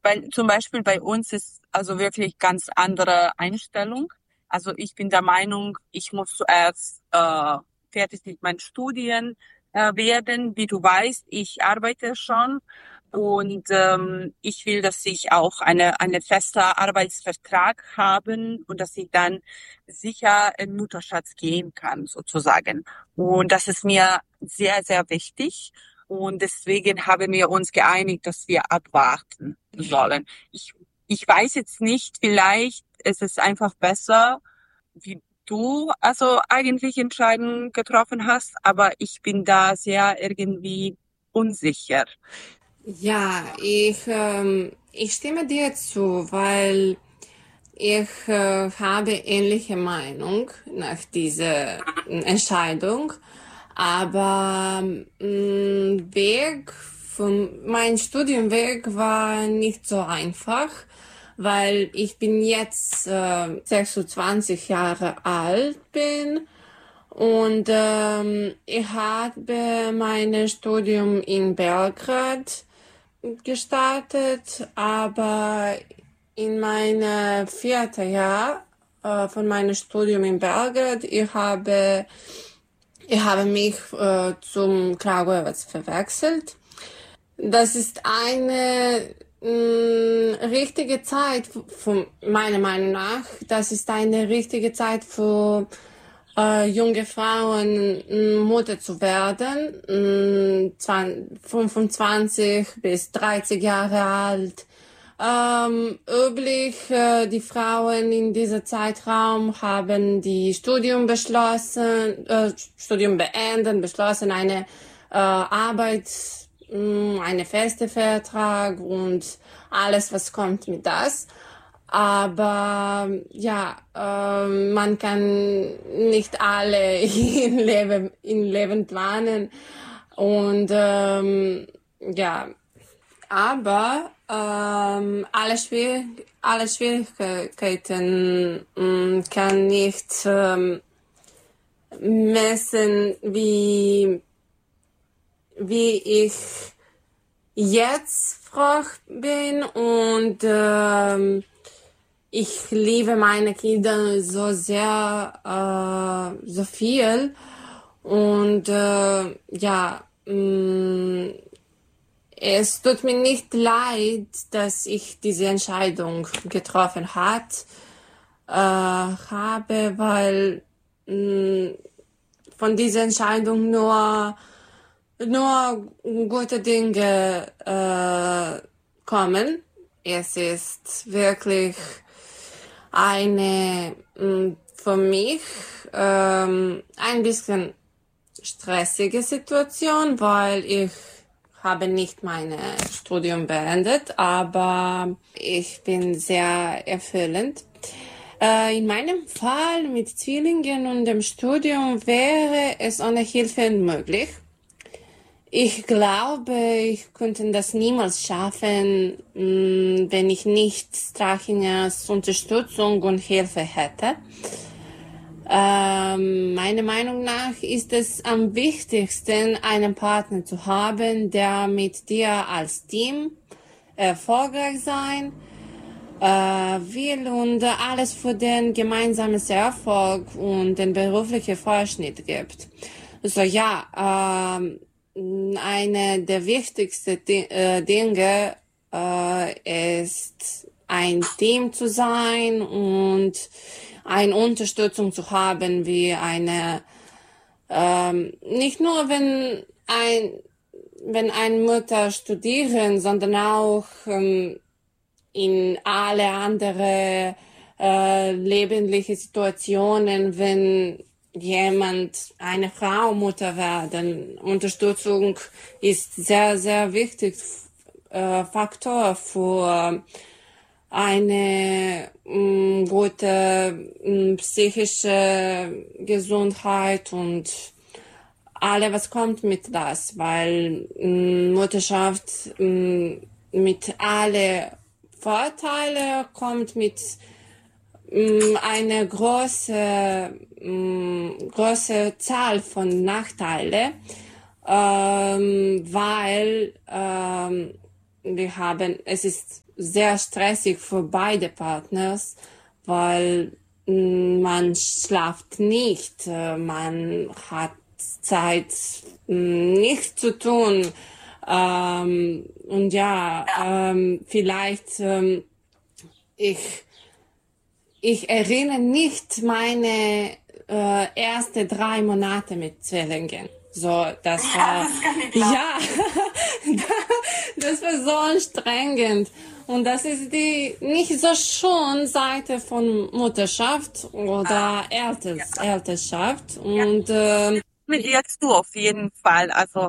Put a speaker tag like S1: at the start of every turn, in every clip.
S1: weil zum Beispiel bei uns ist also wirklich ganz andere Einstellung. Also ich bin der Meinung, ich muss zuerst fertig mit meinen Studien werden. Wie du weißt, ich arbeite schon und ich will, dass ich auch eine feste Arbeitsvertrag haben und dass ich dann sicher in Mutterschutz gehen kann, sozusagen. Und das ist mir sehr, sehr wichtig. Und deswegen haben wir uns geeinigt, dass wir abwarten sollen. Ich weiß jetzt nicht, vielleicht ist es einfach besser, wie du also eigentlich Entscheidungen getroffen hast, aber ich bin da sehr irgendwie unsicher.
S2: Ja, ich stimme dir zu, weil ich habe ähnliche Meinung nach dieser Entscheidung, aber mein Studienweg war nicht so einfach, weil ich bin jetzt 26 Jahre alt bin und ich habe mein Studium in Belgrad gestartet, aber in meinem vierten Jahr von meinem Studium in Belgrad, ich habe mich zum Kragujevac verwechselt. Das ist eine richtige Zeit, von meiner Meinung nach, das ist eine richtige Zeit für junge Frauen Mutter zu werden, 25 bis 30 Jahre alt. Üblich, die Frauen in diesem Zeitraum haben die Studium beenden, beschlossen, eine Arbeit, eine feste Vertrag und alles, was kommt mit das. Aber ja, man kann nicht alle in Leben planen. Und ja, aber alle Schwierigkeiten kann nicht messen, wie ich jetzt froh bin und ich liebe meine Kinder so sehr, so viel und ja, es tut mir nicht leid, dass ich diese Entscheidung getroffen habe, weil von dieser Entscheidung nur gute Dinge kommen. Es ist wirklich eine für mich ein bisschen stressige Situation, weil ich habe nicht mein Studium beendet, aber ich bin sehr erfüllend. In meinem Fall mit Zwillingen und dem Studium wäre es ohne Hilfe möglich. Ich glaube, ich könnte das niemals schaffen, wenn ich nicht Strachingers Unterstützung und Hilfe hätte. Meiner Meinung nach ist es am wichtigsten, einen Partner zu haben, der mit dir als Team erfolgreich sein will und alles für den gemeinsamen Erfolg und den beruflichen Fortschritt gibt. Also ja, eine der wichtigsten Dinge ist, ein Team zu sein und eine Unterstützung zu haben, wie nicht nur wenn eine Mutter studieren, sondern auch in alle andere lebensliche Situationen, wenn jemand, eine Frau Mutter werden. Unterstützung ist sehr, sehr wichtig Faktor für eine gute psychische Gesundheit und alle, was kommt mit das, weil Mutterschaft mit alle Vorteile kommt mit eine große Zahl von Nachteile, weil es ist sehr stressig für beide Partners, weil man schlaft nicht, man hat Zeit, nichts zu tun. Und ja, vielleicht ich erinnere nicht meine erste 3 Monate mit Zwillingen. So, das war, ja, das war so anstrengend. Und das ist die nicht so schöne Seite von Mutterschaft oder Elternschaft. Und
S1: Mit dir zu, auf jeden Fall. Also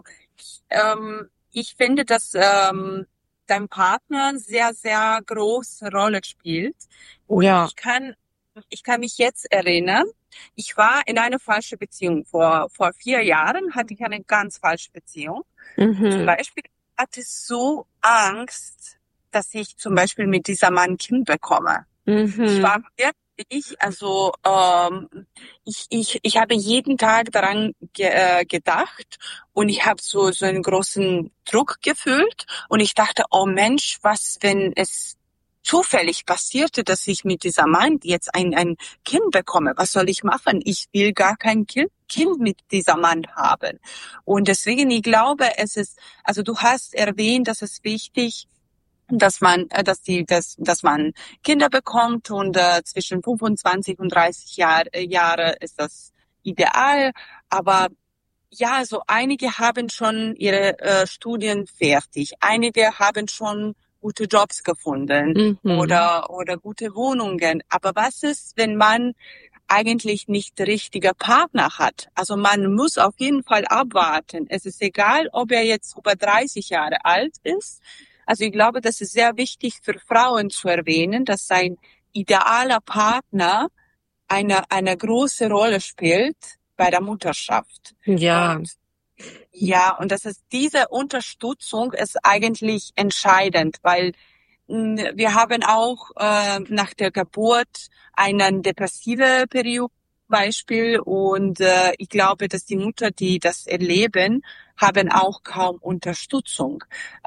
S1: ich finde, dass dein Partner sehr, sehr große Rolle spielt. Und
S2: ja.
S1: ich kann mich jetzt erinnern, ich war in einer falschen Beziehung. Vor 4 Jahren hatte ich eine ganz falsche Beziehung. Zum Beispiel hatte ich so Angst, dass ich zum Beispiel mit dieser Mann ein Kind bekomme. Ich war wirklich, also ich habe jeden Tag daran gedacht und ich habe so einen großen Druck gefühlt und ich dachte, oh Mensch, was, wenn es zufällig passierte, dass ich mit dieser Mann jetzt ein Kind bekomme? Was soll ich machen? Ich will gar kein Kind mit dieser Mann haben. Und deswegen, ich glaube, also du hast erwähnt, dass es wichtig, dass man Kinder bekommt und zwischen 25 und 30 Jahre ist das ideal. Aber ja, so einige haben schon ihre Studien fertig, einige haben schon gute Jobs gefunden oder gute Wohnungen. Aber was ist, wenn man eigentlich nicht der richtige Partner hat? Also man muss auf jeden Fall abwarten. Es ist egal, ob er jetzt über 30 Jahre alt ist. Also ich glaube, das ist sehr wichtig für Frauen zu erwähnen, dass ein idealer Partner eine große Rolle spielt bei der Mutterschaft.
S2: Ja.
S1: Und das ist diese Unterstützung ist eigentlich entscheidend, weil wir haben auch nach der Geburt einen depressive Periode Beispiel und ich glaube, dass die Mutter, die das erleben, haben auch kaum Unterstützung.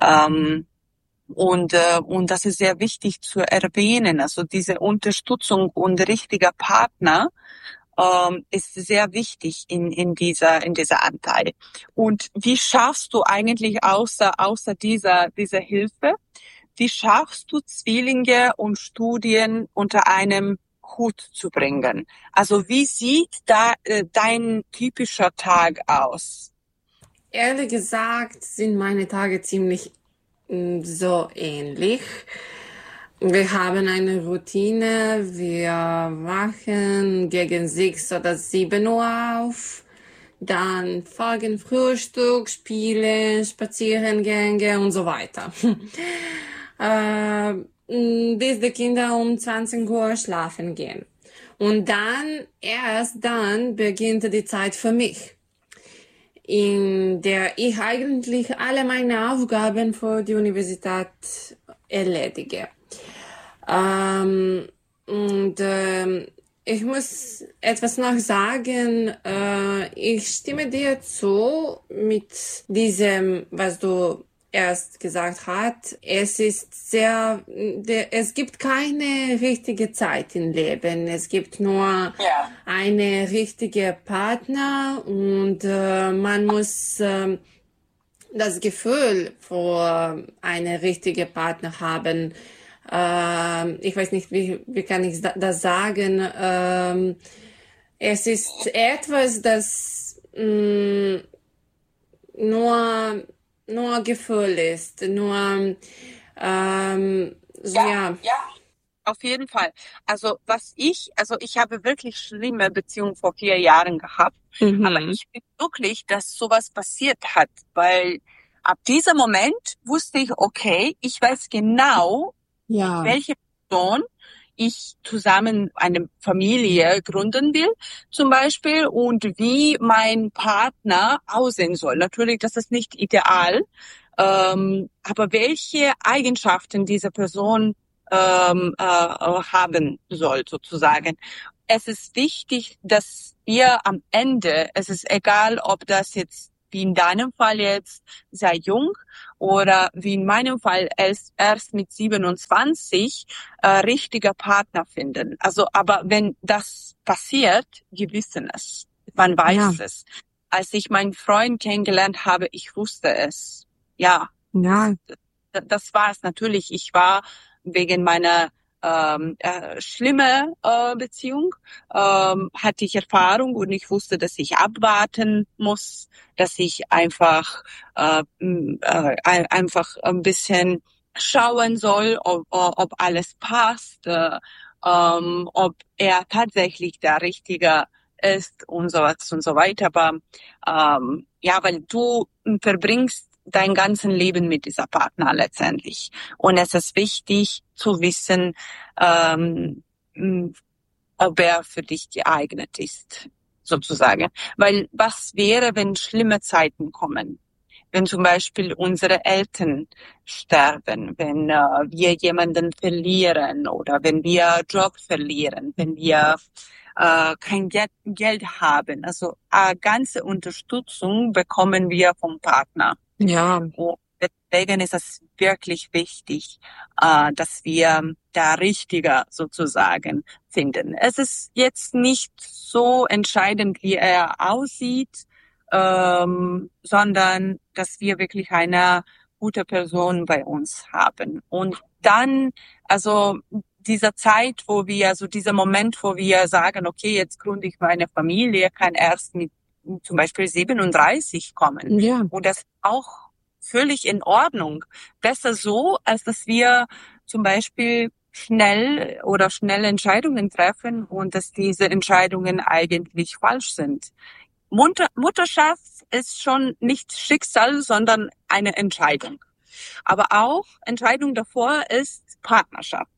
S1: Und das ist sehr wichtig zu erwähnen. Also diese Unterstützung und richtiger Partner ist sehr wichtig in dieser Anteil. Und wie schaffst du eigentlich außer dieser Hilfe, wie schaffst du Zwillinge und Studien unter einem Hut zu bringen? Also wie sieht da dein typischer Tag aus?
S2: Ehrlich gesagt sind meine Tage ziemlich so ähnlich. Wir haben eine Routine, wir wachen gegen 6 oder 7 Uhr auf, dann folgen Frühstück, Spiele, Spaziergänge und so weiter. Bis die Kinder um 20 Uhr schlafen gehen. Und erst dann beginnt die Zeit für mich, in der ich eigentlich alle meine Aufgaben für die Universität erledige. Ich muss etwas noch sagen. Ich stimme dir zu mit diesem, was du erst gesagt hast. Es gibt keine richtige Zeit im Leben. Es gibt nur eine richtige Partner und man muss das Gefühl für eine richtige Partner haben. Ich weiß nicht, wie kann ich das sagen. Es ist etwas, das nur Gefühl ist,
S1: Ja, auf jeden Fall. Also ich habe wirklich schlimme Beziehungen vor 4 Jahren gehabt, aber ich bin glücklich, dass sowas passiert hat, weil ab diesem Moment wusste ich, okay, ich weiß genau, welche Person ich zusammen eine Familie gründen will, zum Beispiel, und wie mein Partner aussehen soll. Natürlich, das ist nicht ideal, aber welche Eigenschaften diese Person haben soll, sozusagen. Es ist wichtig, dass wir am Ende, es ist egal, ob das jetzt wie in deinem Fall jetzt sehr jung oder wie in meinem Fall erst mit 27 richtiger Partner finden. Also, aber wenn das passiert, wir wissen es. Man weiß es. Als ich meinen Freund kennengelernt habe, ich wusste es. Ja, das war es natürlich. Ich war wegen meiner schlimme Beziehung, hatte ich Erfahrung und ich wusste, dass ich abwarten muss, dass ich einfach einfach ein bisschen schauen soll, ob alles passt, ob er tatsächlich der Richtige ist und so was und so weiter. Aber ja, weil du verbringst dein ganzes Leben mit dieser Partner letztendlich. Und es ist wichtig zu wissen, ob er für dich geeignet ist, sozusagen. Weil was wäre, wenn schlimme Zeiten kommen? Wenn zum Beispiel unsere Eltern sterben, wenn wir jemanden verlieren oder wenn wir Job verlieren, wenn wir kein Geld haben. Also ganze Unterstützung bekommen wir vom Partner.
S2: Ja.
S1: Und deswegen ist es wirklich wichtig, dass wir der Richtige sozusagen finden. Es ist jetzt nicht so entscheidend, wie er aussieht, sondern dass wir wirklich eine gute Person bei uns haben. Und dann, also dieser Zeit, wo wir, also dieser Moment, wo wir sagen, okay, jetzt gründe ich meine Familie, kann erst mit zum Beispiel 37 kommen.
S2: Ja.
S1: Und das ist auch völlig in Ordnung. Besser so, als dass wir zum Beispiel schnell Entscheidungen treffen und dass diese Entscheidungen eigentlich falsch sind. Mutterschaft ist schon nicht Schicksal, sondern eine Entscheidung. Aber auch Entscheidung davor ist Partnerschaft.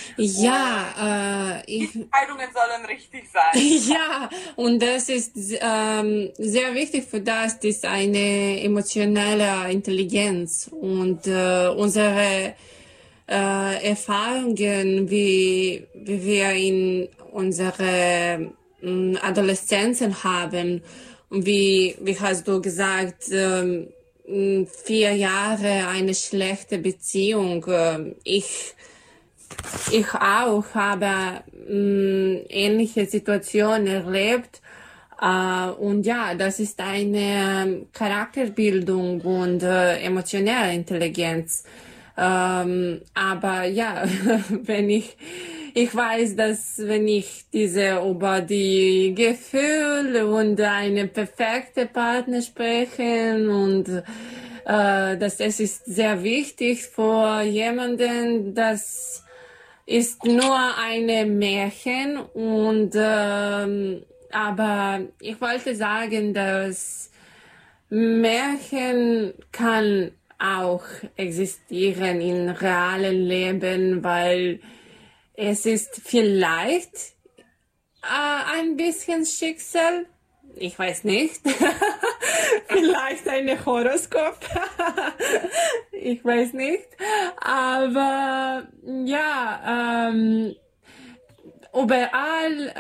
S2: Ja,
S1: Die Entscheidungen sollen richtig sein.
S2: Ja, und das ist sehr wichtig für das ist eine emotionale Intelligenz und unsere Erfahrungen, wie wir in unsere Adoleszenzen haben und wie hast du gesagt, 4 Jahre eine schlechte Beziehung. Ich auch habe ähnliche Situationen erlebt. Und ja, das ist eine Charakterbildung und emotionelle Intelligenz. Aber ja, wenn ich weiß, dass wenn ich über die Gefühle und eine perfekte Partner sprechen und dass es ist sehr wichtig für jemanden, das ist nur eine Märchen und aber ich wollte sagen, dass Märchen kann auch existieren in realen Leben, weil es ist vielleicht ein bisschen Schicksal. Ich weiß nicht. Vielleicht ein Horoskop. Ich weiß nicht. Aber ja, überall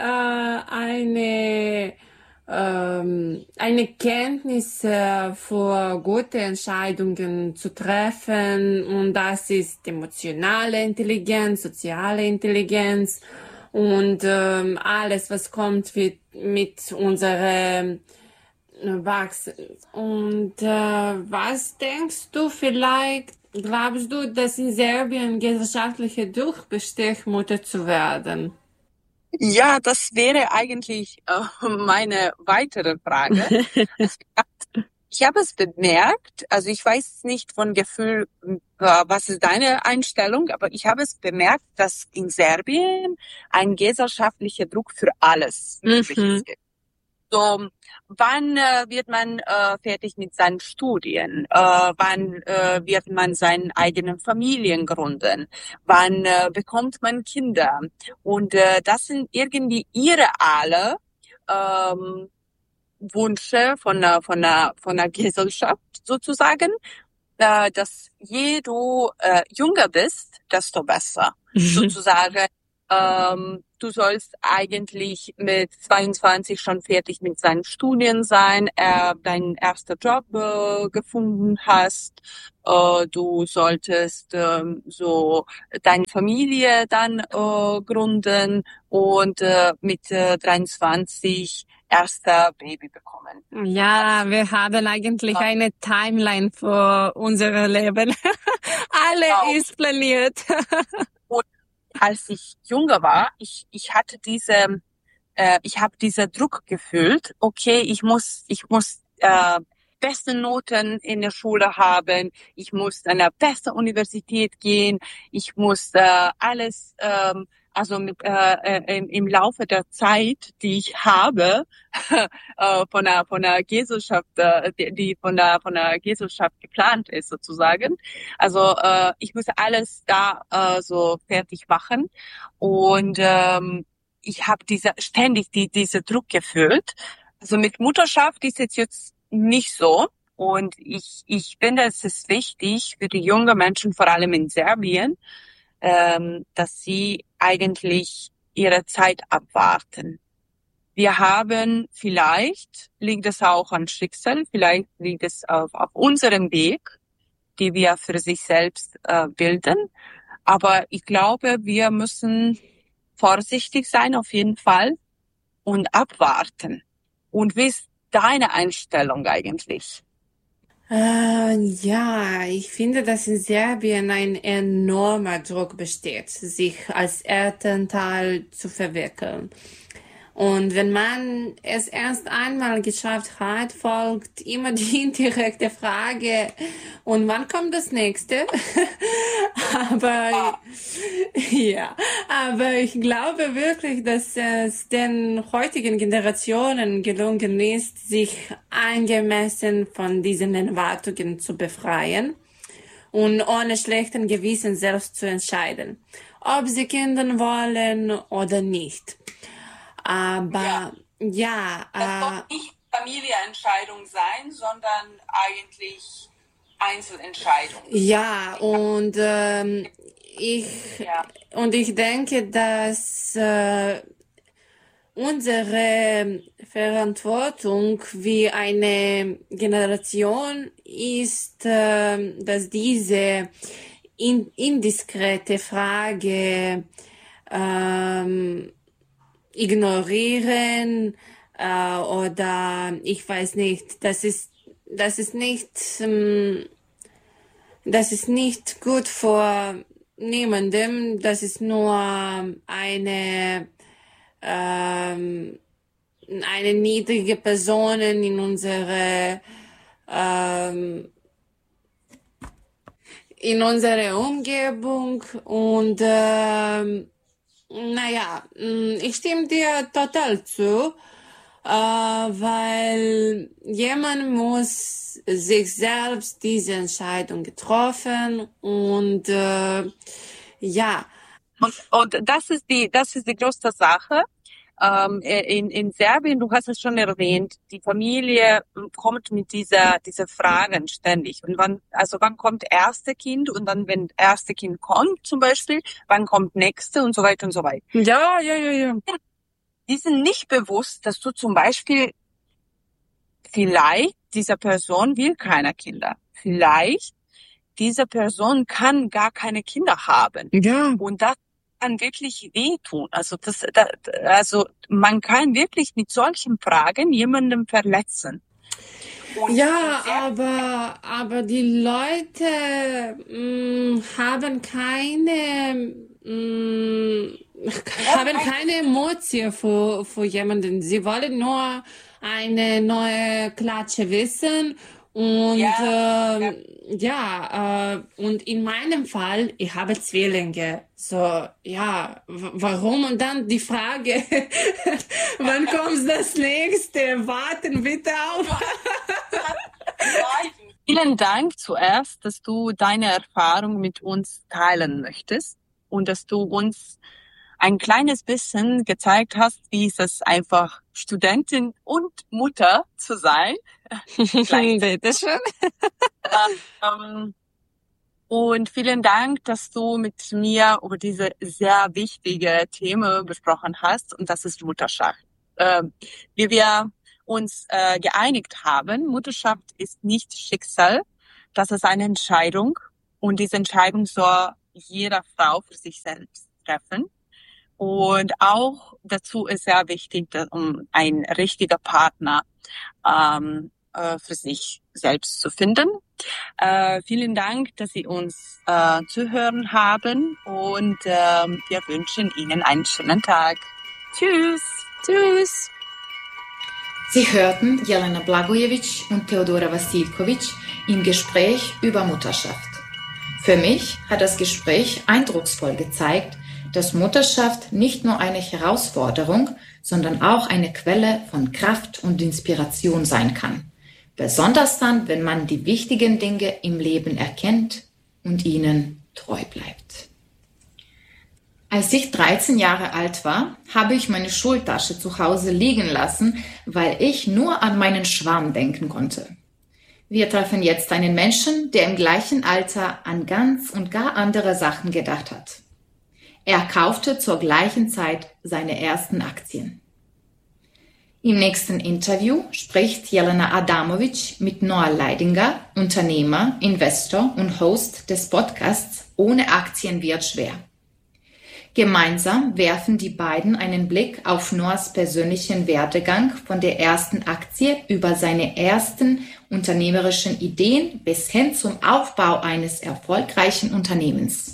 S2: eine Kenntnis für gute Entscheidungen zu treffen und das ist emotionale Intelligenz, soziale Intelligenz und alles, was kommt mit unserem Wachsen. Und was denkst du vielleicht, glaubst du, dass in Serbien gesellschaftlicher Druck besteht, Mutter zu werden?
S1: Ja, das wäre eigentlich meine weitere Frage. Ich habe es bemerkt, also ich weiß nicht von Gefühl, was ist deine Einstellung, aber ich habe es bemerkt, dass in Serbien ein gesellschaftlicher Druck für alles möglich ist. So, wann wird man fertig mit seinen Studien? Wann wird man seine eigenen Familien gründen? Wann bekommt man Kinder? Und das sind irgendwie ihre alle Wünsche von der Gesellschaft sozusagen, dass je du jünger bist, desto besser. Sozusagen du sollst eigentlich mit 22 schon fertig mit seinen Studien sein, deinen ersten Job gefunden hast, du solltest so deine Familie dann gründen und mit 23 erster Baby bekommen.
S2: Ja, wir haben eigentlich eine Timeline für unser Leben. Alle ist planiert.
S1: Und als ich jünger war, ich hatte ich habe diesen Druck gefühlt. Okay, ich muss beste Noten in der Schule haben. Ich muss an der beste Universität gehen. Ich muss alles, also im Laufe der Zeit, die ich habe, von der Gesellschaft, die von der Gesellschaft geplant ist sozusagen. Also ich muss alles da so fertig machen und ich habe ständig diese Druck gefühlt. Also mit Mutterschaft ist jetzt nicht so. Und ich finde, es ist wichtig für die jungen Menschen, vor allem in Serbien, dass sie eigentlich ihre Zeit abwarten. Wir haben liegt es auch an Schicksal, vielleicht liegt es auf unserem Weg, die wir für sich selbst bilden. Aber ich glaube, wir müssen vorsichtig sein auf jeden Fall und abwarten. Und wie ist deine Einstellung eigentlich?
S2: Ja, ich finde, dass in Serbien ein enormer Druck besteht, sich als Elternteil zu verwirklichen. Und wenn man es erst einmal geschafft hat, folgt immer die indirekte Frage, und wann kommt das nächste? Aber ja, aber ich glaube wirklich, dass es den heutigen Generationen gelungen ist, sich angemessen von diesen Erwartungen zu befreien und ohne schlechten Gewissen selbst zu entscheiden, ob sie Kinder wollen oder nicht. Aber ja,
S1: Das soll nicht Familienentscheidung sein, sondern eigentlich Einzelentscheidung.
S2: ja, und ich denke, dass unsere Verantwortung wie eine Generation ist, dass diese indiskrete Frage ignorieren oder ich weiß nicht, das ist nicht gut vor niemandem, das ist nur eine niedrige Person in unserer Umgebung und naja, ich stimme dir total zu, weil jemand muss sich selbst diese Entscheidung getroffen und ja.
S1: Und das ist die größte Sache. In Serbien, du hast es schon erwähnt, die Familie kommt mit dieser Fragen ständig. Und wann kommt erste Kind? Und dann, wenn erste Kind kommt, zum Beispiel, wann kommt nächste und so weiter und so weiter.
S2: Ja.
S1: Die sind nicht bewusst, dass du zum Beispiel vielleicht dieser Person will keine Kinder. Vielleicht diese Person kann gar keine Kinder haben.
S2: Ja.
S1: Und das kann wirklich wehtun. Also man kann wirklich mit solchen Fragen jemanden verletzen.
S2: Und ja, aber die Leute haben keine Emotion für jemanden. Sie wollen nur eine neue Klatsche wissen. Und und in meinem Fall, ich habe Zwillinge. So, ja, warum? Und dann die Frage, wann kommt das nächste? Warten bitte auf.
S1: Vielen Dank zuerst, dass du deine Erfahrung mit uns teilen möchtest und dass du uns ein kleines bisschen gezeigt hast, wie es ist, einfach Studentin und Mutter zu sein.
S2: Bitteschön.
S1: Und vielen Dank, dass du mit mir über diese sehr wichtige Themen besprochen hast. Und das ist Mutterschaft. Wie wir uns geeinigt haben, Mutterschaft ist nicht Schicksal, das ist eine Entscheidung. Und diese Entscheidung soll jeder Frau für sich selbst treffen. Und auch dazu ist sehr wichtig, um ein richtiger Partner für sich selbst zu finden. Vielen Dank, dass Sie uns zuhören haben und wir wünschen Ihnen einen schönen Tag. Tschüss.
S2: Tschüss.
S3: Sie hörten Jelena Blagojevic und Theodora Vasilkovic im Gespräch über Mutterschaft. Für mich hat das Gespräch eindrucksvoll gezeigt, dass Mutterschaft nicht nur eine Herausforderung, sondern auch eine Quelle von Kraft und Inspiration sein kann. Besonders dann, wenn man die wichtigen Dinge im Leben erkennt und ihnen treu bleibt. Als ich 13 Jahre alt war, habe ich meine Schultasche zu Hause liegen lassen, weil ich nur an meinen Schwarm denken konnte. Wir treffen jetzt einen Menschen, der im gleichen Alter an ganz und gar andere Sachen gedacht hat. Er kaufte zur gleichen Zeit seine ersten Aktien. Im nächsten Interview spricht Jelena Adamovic mit Noah Leidinger, Unternehmer, Investor und Host des Podcasts Ohne Aktien wird schwer. Gemeinsam werfen die beiden einen Blick auf Noahs persönlichen Werdegang von der ersten Aktie über seine ersten unternehmerischen Ideen bis hin zum Aufbau eines erfolgreichen Unternehmens.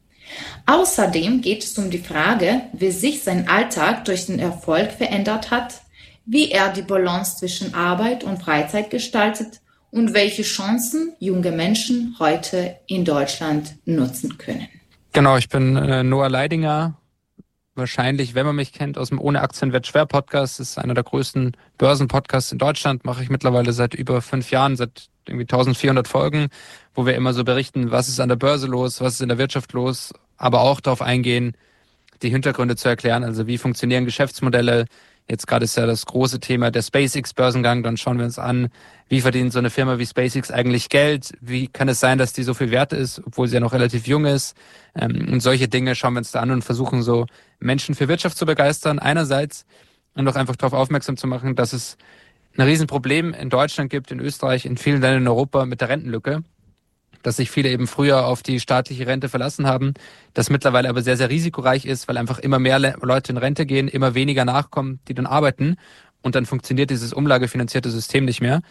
S3: Außerdem geht es um die Frage, wie sich sein Alltag durch den Erfolg verändert hat, wie er die Balance zwischen Arbeit und Freizeit gestaltet und welche Chancen junge Menschen heute in Deutschland nutzen können.
S4: Genau, ich bin Noah Leidinger. Wahrscheinlich, wenn man mich kennt, aus dem Ohne Aktien wird schwer Podcast. Das ist einer der größten Börsenpodcasts in Deutschland. Mache ich mittlerweile seit über 5 Jahren, seit irgendwie 1400 Folgen, wo wir immer so berichten, was ist an der Börse los, was ist in der Wirtschaft los, aber auch darauf eingehen, die Hintergründe zu erklären. Also wie funktionieren Geschäftsmodelle? Jetzt gerade ist ja das große Thema der SpaceX-Börsengang. Dann schauen wir uns an, wie verdient so eine Firma wie SpaceX eigentlich Geld? Wie kann es sein, dass die so viel wert ist, obwohl sie ja noch relativ jung ist? Und solche Dinge schauen wir uns da an und versuchen so Menschen für Wirtschaft zu begeistern. Einerseits, und auch einfach darauf aufmerksam zu machen, dass es ein Riesenproblem in Deutschland gibt, in Österreich, in vielen Ländern in Europa mit der Rentenlücke. Dass sich viele eben früher auf die staatliche Rente verlassen haben, das mittlerweile aber sehr, sehr risikoreich ist, weil einfach immer mehr Leute in Rente gehen, immer weniger nachkommen, die dann arbeiten und dann funktioniert dieses umlagefinanzierte System nicht mehr.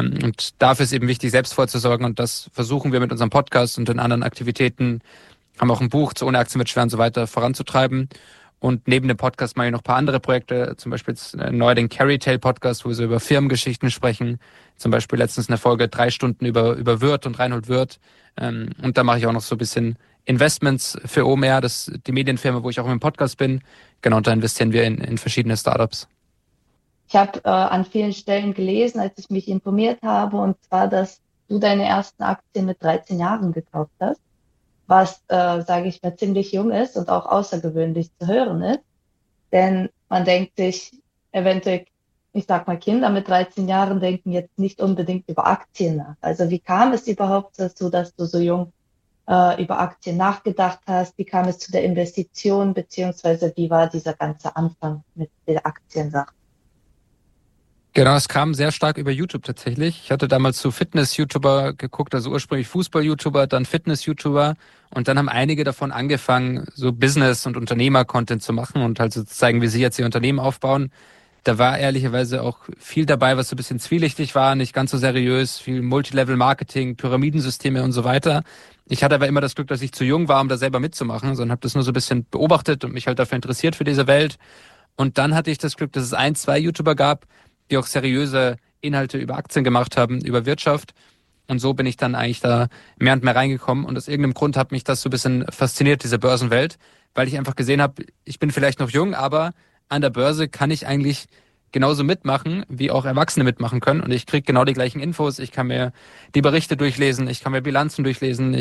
S4: Und dafür ist eben wichtig, selbst vorzusorgen und das versuchen wir mit unserem Podcast und den anderen Aktivitäten, haben auch ein Buch zu Ohne Aktien wird schwer und so weiter voranzutreiben. Und neben dem Podcast mache ich noch ein paar andere Projekte, zum Beispiel jetzt neu den Carry Tale Podcast, wo wir so über Firmengeschichten sprechen. Zum Beispiel letztens eine Folge 3 Stunden über Wirth und Reinhold Wirth. Und da mache ich auch noch so ein bisschen Investments für OMR, das ist die Medienfirma, wo ich auch im Podcast bin. Genau, und da investieren wir in verschiedene Startups.
S5: Ich habe an vielen Stellen gelesen, als ich mich informiert habe, und zwar, dass du deine ersten Aktien mit 13 Jahren gekauft hast, was, sage ich mal, ziemlich jung ist und auch außergewöhnlich zu hören ist. Denn man denkt sich, eventuell, ich sag mal, Kinder mit 13 Jahren denken jetzt nicht unbedingt über Aktien nach. Also wie kam es überhaupt dazu, dass du so jung über Aktien nachgedacht hast? Wie kam es zu der Investition, beziehungsweise wie war dieser ganze Anfang mit der Aktiensache?
S4: Genau, es kam sehr stark über YouTube tatsächlich. Ich hatte damals so Fitness-YouTuber geguckt, also ursprünglich Fußball-YouTuber, dann Fitness-YouTuber und dann haben einige davon angefangen, so Business- und Unternehmer-Content zu machen und halt so zu zeigen, wie sie jetzt ihr Unternehmen aufbauen. Da war ehrlicherweise auch viel dabei, was so ein bisschen zwielichtig war, nicht ganz so seriös, viel Multilevel-Marketing, Pyramidensysteme und so weiter. Ich hatte aber immer das Glück, dass ich zu jung war, um da selber mitzumachen, sondern habe das nur so ein bisschen beobachtet und mich halt dafür interessiert für diese Welt. Und dann hatte ich das Glück, dass es 1, 2 YouTuber gab, die auch seriöse Inhalte über Aktien gemacht haben, über Wirtschaft. Und so bin ich dann eigentlich da mehr und mehr reingekommen. Und aus irgendeinem Grund hat mich das so ein bisschen fasziniert, diese Börsenwelt, weil ich einfach gesehen habe, ich bin vielleicht noch jung, aber an der Börse kann ich eigentlich genauso mitmachen, wie auch Erwachsene mitmachen können. Und ich kriege genau die gleichen Infos. Ich kann mir die Berichte durchlesen, ich kann mir Bilanzen durchlesen,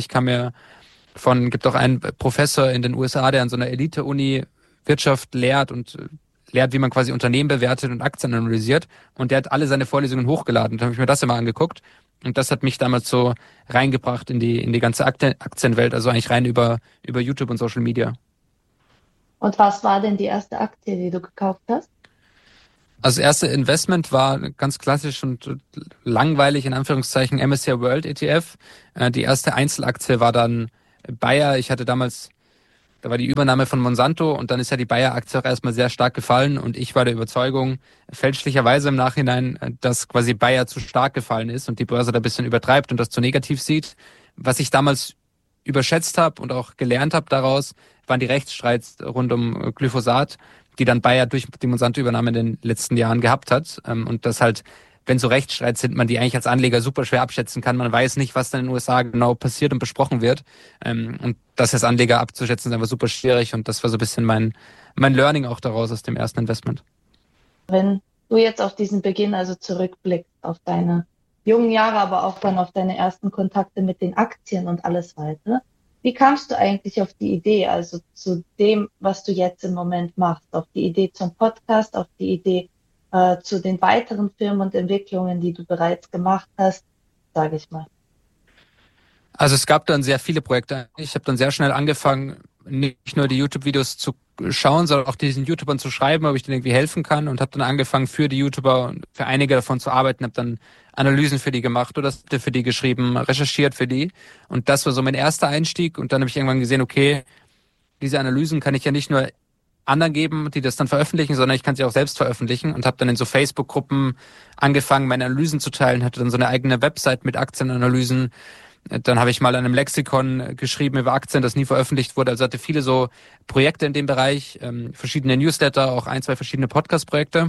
S4: gibt auch einen Professor in den USA, der an so einer Elite-Uni Wirtschaft lehrt und lehrt, wie man quasi Unternehmen bewertet und Aktien analysiert. Und der hat alle seine Vorlesungen hochgeladen. Da habe ich mir das immer angeguckt. Und das hat mich damals so reingebracht in die ganze Aktienwelt, also eigentlich rein über YouTube und Social Media.
S5: Und was war denn die erste Aktie, die du gekauft hast?
S4: Also das erste Investment war ganz klassisch und langweilig, in Anführungszeichen, MSCI World ETF. Die erste Einzelaktie war dann Bayer. Ich hatte damals, da war die Übernahme von Monsanto und dann ist ja die Bayer-Aktie auch erstmal sehr stark gefallen und ich war der Überzeugung, fälschlicherweise im Nachhinein, dass quasi Bayer zu stark gefallen ist und die Börse da ein bisschen übertreibt und das zu negativ sieht. Was ich damals überschätzt habe und auch gelernt habe daraus, waren die Rechtsstreits rund um Glyphosat, die dann Bayer durch die Monsanto-Übernahme in den letzten Jahren gehabt hat. Und das halt, wenn so Rechtsstreits sind, man die eigentlich als Anleger super schwer abschätzen kann. Man weiß nicht, was dann in den USA genau passiert und besprochen wird. Und das als Anleger abzuschätzen, ist einfach super schwierig. Und das war so ein bisschen mein Learning auch daraus aus dem ersten Investment.
S5: Wenn du jetzt auf diesen Beginn also zurückblickst, auf deine jungen Jahre, aber auch dann auf deine ersten Kontakte mit den Aktien und alles weiter, wie kamst du eigentlich auf die Idee, also zu dem, was du jetzt im Moment machst, auf die Idee zum Podcast, auf die Idee zu den weiteren Firmen und Entwicklungen, die du bereits gemacht hast, sage ich mal?
S4: Also es gab dann sehr viele Projekte. Ich habe dann sehr schnell angefangen, nicht nur die YouTube-Videos zu schauen, sondern auch diesen YouTubern zu schreiben, ob ich denen irgendwie helfen kann und habe dann angefangen, für die YouTuber und für einige davon zu arbeiten, habe dann Analysen für die gemacht oder für die geschrieben, recherchiert für die und das war so mein erster Einstieg und dann habe ich irgendwann gesehen, okay, diese Analysen kann ich ja nicht nur anderen geben, die das dann veröffentlichen, sondern ich kann sie auch selbst veröffentlichen und habe dann in so Facebook-Gruppen angefangen, meine Analysen zu teilen, hatte dann so eine eigene Website mit Aktienanalysen. Dann habe ich mal an einem Lexikon geschrieben über Aktien, das nie veröffentlicht wurde. Also hatte viele so Projekte in dem Bereich, verschiedene Newsletter, auch 1, 2 verschiedene Podcast-Projekte.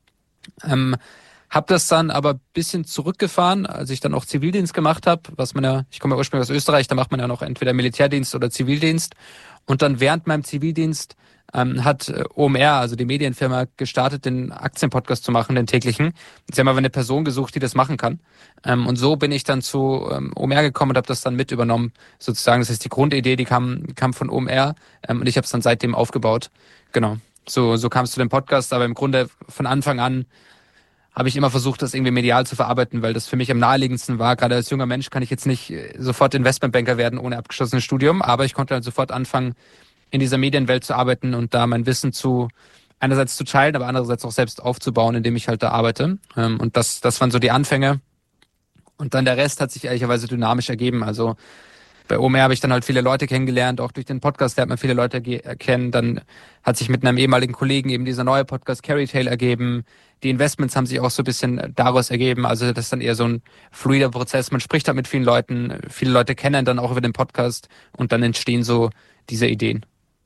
S4: Habe das dann aber ein bisschen zurückgefahren, als ich dann auch Zivildienst gemacht habe, was man ja, ich komme ja ursprünglich aus Österreich, da macht man ja noch entweder Militärdienst oder Zivildienst. Und dann während meinem Zivildienst hat OMR, also die Medienfirma, gestartet, den Aktienpodcast zu machen, den täglichen. Sie haben aber eine Person gesucht, die das machen kann. Und so bin ich dann zu OMR gekommen und habe das dann mit übernommen, sozusagen. Das heißt, die Grundidee, die kam von OMR und ich habe es dann seitdem aufgebaut. Genau, so kam es zu dem Podcast, aber im Grunde von Anfang an habe ich immer versucht, das irgendwie medial zu verarbeiten, weil das für mich am naheliegendsten war. Gerade als junger Mensch kann ich jetzt nicht sofort Investmentbanker werden ohne abgeschlossenes Studium, aber ich konnte dann sofort anfangen, in dieser Medienwelt zu arbeiten und da mein Wissen einerseits zu teilen, aber andererseits auch selbst aufzubauen, indem ich halt da arbeite. Und das waren so die Anfänge. Und dann der Rest hat sich ehrlicherweise dynamisch ergeben. Also bei OMR habe ich dann halt viele Leute kennengelernt, auch durch den Podcast lernt man viele Leute kennen. Dann hat sich mit einem ehemaligen Kollegen eben dieser neue Podcast Carry Tale ergeben. Die Investments haben sich auch so ein bisschen daraus ergeben. Also das ist dann eher so ein fluider Prozess. Man spricht halt mit vielen Leuten. Viele Leute kennen dann auch über den Podcast und dann entstehen so diese Ideen.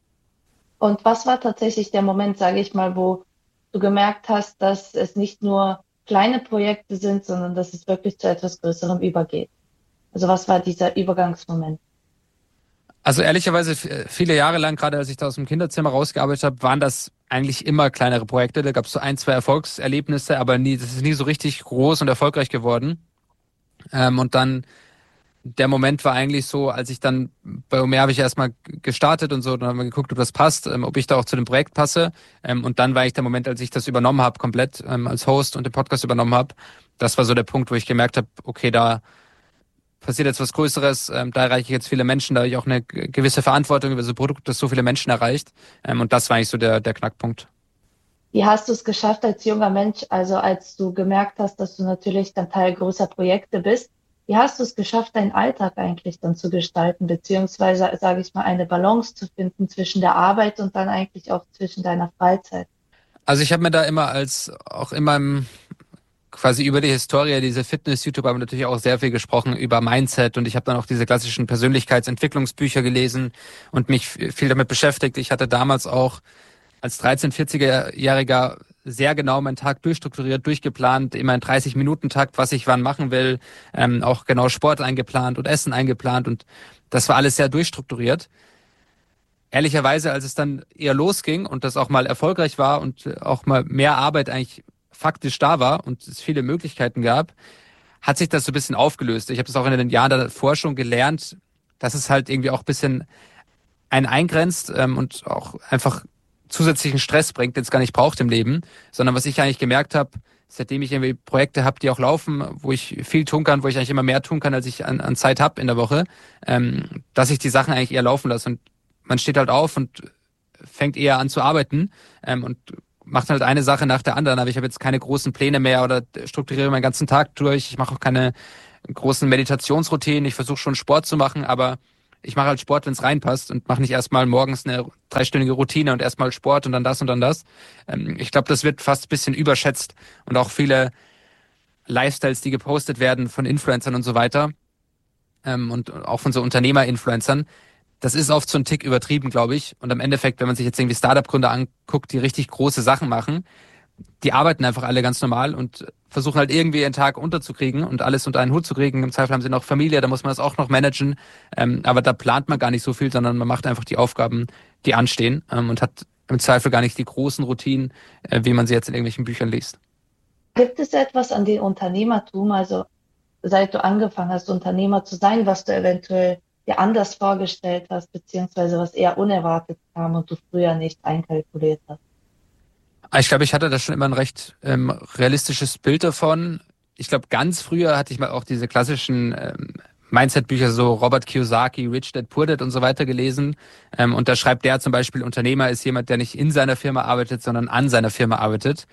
S5: Und was war tatsächlich der Moment, sage ich mal, wo du gemerkt hast, dass es nicht nur kleine Projekte sind, sondern dass es wirklich zu etwas Größerem übergeht? Also was war dieser Übergangsmoment?
S4: Also ehrlicherweise viele Jahre lang, gerade als ich da aus dem Kinderzimmer rausgearbeitet habe, waren das eigentlich immer kleinere Projekte. Da gab es so 1, 2 Erfolgserlebnisse, aber das ist nie so richtig groß und erfolgreich geworden. Und dann der Moment war eigentlich so, als ich dann bei OMR habe ich erstmal gestartet und so, dann haben wir geguckt, ob das passt, ob ich da auch zu dem Projekt passe. Und dann war eigentlich der Moment, als ich das übernommen habe, komplett als Host und den Podcast übernommen habe. Das war so der Punkt, wo ich gemerkt habe, okay, da passiert jetzt was Größeres, da erreiche ich jetzt viele Menschen, da habe ich auch eine gewisse Verantwortung über so ein Produkt, das so viele Menschen erreicht. Und das war eigentlich so der Knackpunkt.
S5: Wie hast du es geschafft als junger Mensch, also als du gemerkt hast, dass du natürlich dann Teil großer Projekte bist, wie hast du es geschafft, deinen Alltag eigentlich dann zu gestalten, beziehungsweise, sage ich mal, eine Balance zu finden zwischen der Arbeit und dann eigentlich auch zwischen deiner Freizeit?
S4: Also ich habe mir da immer auch in meinem quasi über die Historie, diese Fitness-YouTuber haben natürlich auch sehr viel gesprochen über Mindset und ich habe dann auch diese klassischen Persönlichkeitsentwicklungsbücher gelesen und mich viel damit beschäftigt. Ich hatte damals auch als 13-, 14-Jähriger sehr genau meinen Tag durchstrukturiert, durchgeplant, immer in 30-Minuten-Takt, was ich wann machen will, auch genau Sport eingeplant und Essen eingeplant und das war alles sehr durchstrukturiert. Ehrlicherweise, als es dann eher losging und das auch mal erfolgreich war und auch mal mehr Arbeit eigentlich faktisch da war und es viele Möglichkeiten gab, hat sich das so ein bisschen aufgelöst. Ich habe das auch in den Jahren davor schon gelernt, dass es halt irgendwie auch ein bisschen einen eingrenzt und auch einfach zusätzlichen Stress bringt, den es gar nicht braucht im Leben, sondern was ich eigentlich gemerkt habe, seitdem ich irgendwie Projekte habe, die auch laufen, wo ich viel tun kann, wo ich eigentlich immer mehr tun kann, als ich an Zeit habe in der Woche, dass ich die Sachen eigentlich eher laufen lasse. Und man steht halt auf und fängt eher an zu arbeiten und macht halt eine Sache nach der anderen. Aber ich habe jetzt keine großen Pläne mehr oder strukturiere meinen ganzen Tag durch. Ich mache auch keine großen Meditationsroutinen. Ich versuche schon Sport zu machen, aber ich mache halt Sport, wenn es reinpasst und mache nicht erstmal morgens eine 3-stündige Routine und erstmal Sport und dann das und dann das. Ich glaube, das wird fast ein bisschen überschätzt und auch viele Lifestyles, die gepostet werden von Influencern und so weiter und auch von so Unternehmer-Influencern, das ist oft so ein Tick übertrieben, glaube ich. Und am Endeffekt, wenn man sich jetzt irgendwie Startup-Gründer anguckt, die richtig große Sachen machen, die arbeiten einfach alle ganz normal und versuchen halt irgendwie ihren Tag unterzukriegen und alles unter einen Hut zu kriegen. Im Zweifel haben sie noch Familie, da muss man das auch noch managen. Aber da plant man gar nicht so viel, sondern man macht einfach die Aufgaben, die anstehen und hat im Zweifel gar nicht die großen Routinen, wie man sie jetzt in irgendwelchen Büchern liest.
S5: Gibt es etwas an dem Unternehmertum, also seit du angefangen hast, Unternehmer zu sein, was du eventuell dir anders vorgestellt hast, beziehungsweise was eher unerwartet kam und du früher nicht einkalkuliert hast?
S4: Ich glaube, ich hatte da schon immer ein recht realistisches Bild davon. Ich glaube, ganz früher hatte ich mal auch diese klassischen Mindset-Bücher, so Robert Kiyosaki, Rich Dad, Poor Dad und so weiter gelesen. Und da schreibt der zum Beispiel, Unternehmer ist jemand, der nicht in seiner Firma arbeitet, sondern an seiner Firma arbeitet.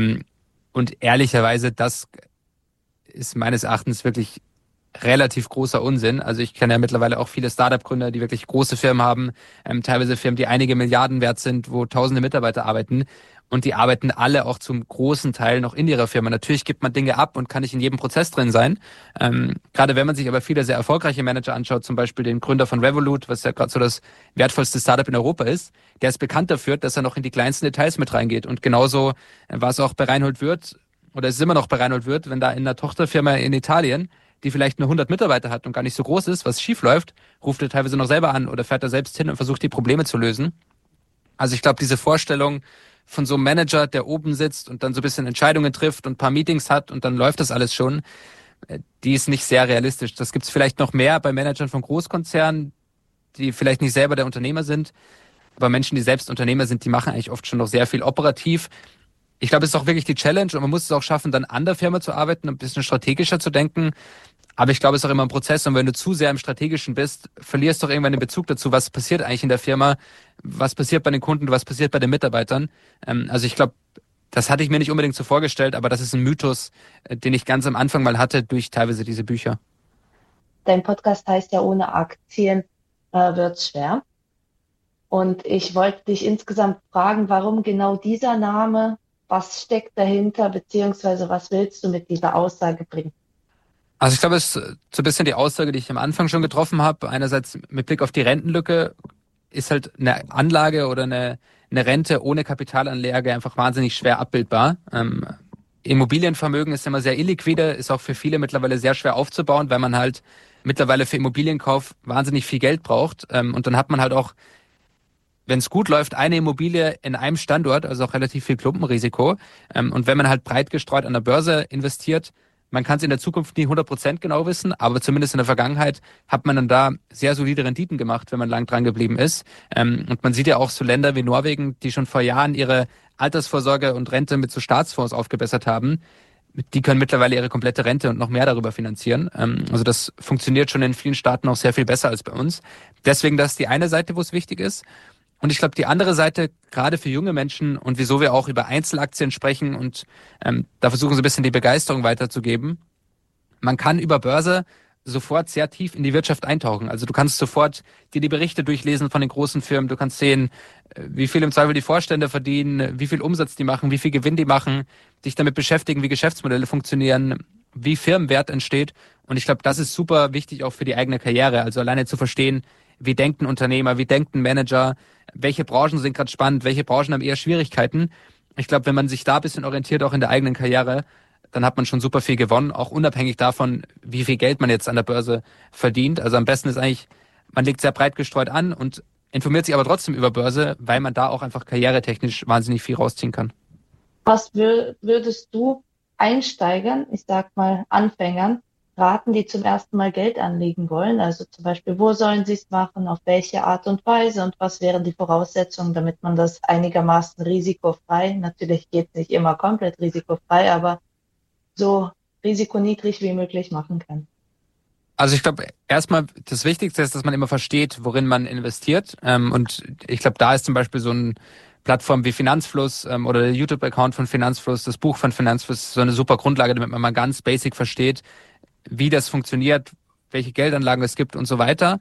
S4: Und ehrlicherweise, das ist meines Erachtens wirklich relativ großer Unsinn. Also ich kenne ja mittlerweile auch viele Startup-Gründer, die wirklich große Firmen haben, teilweise Firmen, die einige Milliarden wert sind, wo tausende Mitarbeiter arbeiten. Und die arbeiten alle auch zum großen Teil noch in ihrer Firma. Natürlich gibt man Dinge ab und kann nicht in jedem Prozess drin sein. Gerade wenn man sich aber viele sehr erfolgreiche Manager anschaut, zum Beispiel den Gründer von Revolut, was ja gerade so das wertvollste Startup in Europa ist, der ist bekannt dafür, dass er noch in die kleinsten Details mit reingeht. Und genauso war es auch bei Reinhold Wirth, oder es ist immer noch bei Reinhold Wirth, wenn da in einer Tochterfirma in Italien, die vielleicht nur 100 Mitarbeiter hat und gar nicht so groß ist, was schief läuft, ruft er teilweise noch selber an oder fährt er selbst hin und versucht, die Probleme zu lösen. Also ich glaube, diese Vorstellung von so einem Manager, der oben sitzt und dann so ein bisschen Entscheidungen trifft und ein paar Meetings hat und dann läuft das alles schon, die ist nicht sehr realistisch. Das gibt es vielleicht noch mehr bei Managern von Großkonzernen, die vielleicht nicht selber der Unternehmer sind, aber Menschen, die selbst Unternehmer sind, die machen eigentlich oft schon noch sehr viel operativ. Ich glaube, es ist auch wirklich die Challenge und man muss es auch schaffen, dann an der Firma zu arbeiten, ein bisschen strategischer zu denken. Aber ich glaube, es ist auch immer ein Prozess und wenn du zu sehr im Strategischen bist, verlierst du doch irgendwann den Bezug dazu, was passiert eigentlich in der Firma, was passiert bei den Kunden, was passiert bei den Mitarbeitern. Also ich glaube, das hatte ich mir nicht unbedingt so vorgestellt, aber das ist ein Mythos, den ich ganz am Anfang mal hatte durch teilweise diese Bücher.
S5: Dein Podcast heißt ja, ohne Aktien wird's schwer. Und ich wollte dich insgesamt fragen, warum genau dieser Name, was steckt dahinter, beziehungsweise was willst du mit dieser Aussage bringen?
S4: Also ich glaube, es ist so ein bisschen die Aussage, die ich am Anfang schon getroffen habe. Einerseits mit Blick auf die Rentenlücke ist halt eine Anlage oder eine Rente ohne Kapitalanlage einfach wahnsinnig schwer abbildbar. Immobilienvermögen ist immer sehr illiquide, ist auch für viele mittlerweile sehr schwer aufzubauen, weil man halt mittlerweile für Immobilienkauf wahnsinnig viel Geld braucht. Und dann hat man halt auch, wenn es gut läuft, eine Immobilie in einem Standort, also auch relativ viel Klumpenrisiko. Und wenn man halt breit gestreut an der Börse investiert, man kann es in der Zukunft nie 100% genau wissen, aber zumindest in der Vergangenheit hat man dann da sehr solide Renditen gemacht, wenn man lang dran geblieben ist. Und man sieht ja auch so Länder wie Norwegen, die schon vor Jahren ihre Altersvorsorge und Rente mit so Staatsfonds aufgebessert haben. Die können mittlerweile ihre komplette Rente und noch mehr darüber finanzieren. Also das funktioniert schon in vielen Staaten auch sehr viel besser als bei uns. Deswegen, das ist die eine Seite, wo es wichtig ist. Und ich glaube, die andere Seite, gerade für junge Menschen und wieso wir auch über Einzelaktien sprechen und da versuchen so ein bisschen die Begeisterung weiterzugeben. Man kann über Börse sofort sehr tief in die Wirtschaft eintauchen. Also du kannst sofort dir die Berichte durchlesen von den großen Firmen. Du kannst sehen, wie viel im Zweifel die Vorstände verdienen, wie viel Umsatz die machen, wie viel Gewinn die machen, dich damit beschäftigen, wie Geschäftsmodelle funktionieren, wie Firmenwert entsteht. Und ich glaube, das ist super wichtig auch für die eigene Karriere. Also alleine zu verstehen, wie denkt ein Unternehmer, wie denkt ein Manager, welche Branchen sind gerade spannend, welche Branchen haben eher Schwierigkeiten. Ich glaube, wenn man sich da ein bisschen orientiert, auch in der eigenen Karriere, dann hat man schon super viel gewonnen, auch unabhängig davon, wie viel Geld man jetzt an der Börse verdient. Also am besten ist eigentlich, man legt sehr breit gestreut an und informiert sich aber trotzdem über Börse, weil man da auch einfach karrieretechnisch wahnsinnig viel rausziehen kann.
S5: Was würdest du Einsteigern, ich sag mal Anfängern, raten, die zum ersten Mal Geld anlegen wollen? Also zum Beispiel, wo sollen sie es machen, auf welche Art und Weise und was wären die Voraussetzungen, damit man das einigermaßen risikofrei, natürlich geht es nicht immer komplett risikofrei, aber so risikoniedrig wie möglich machen kann?
S4: Also ich glaube, erstmal das Wichtigste ist, dass man immer versteht, worin man investiert. Und ich glaube, da ist zum Beispiel so eine Plattform wie Finanzfluss oder der YouTube-Account von Finanzfluss, das Buch von Finanzfluss, so eine super Grundlage, damit man mal ganz basic versteht, wie das funktioniert, welche Geldanlagen es gibt und so weiter.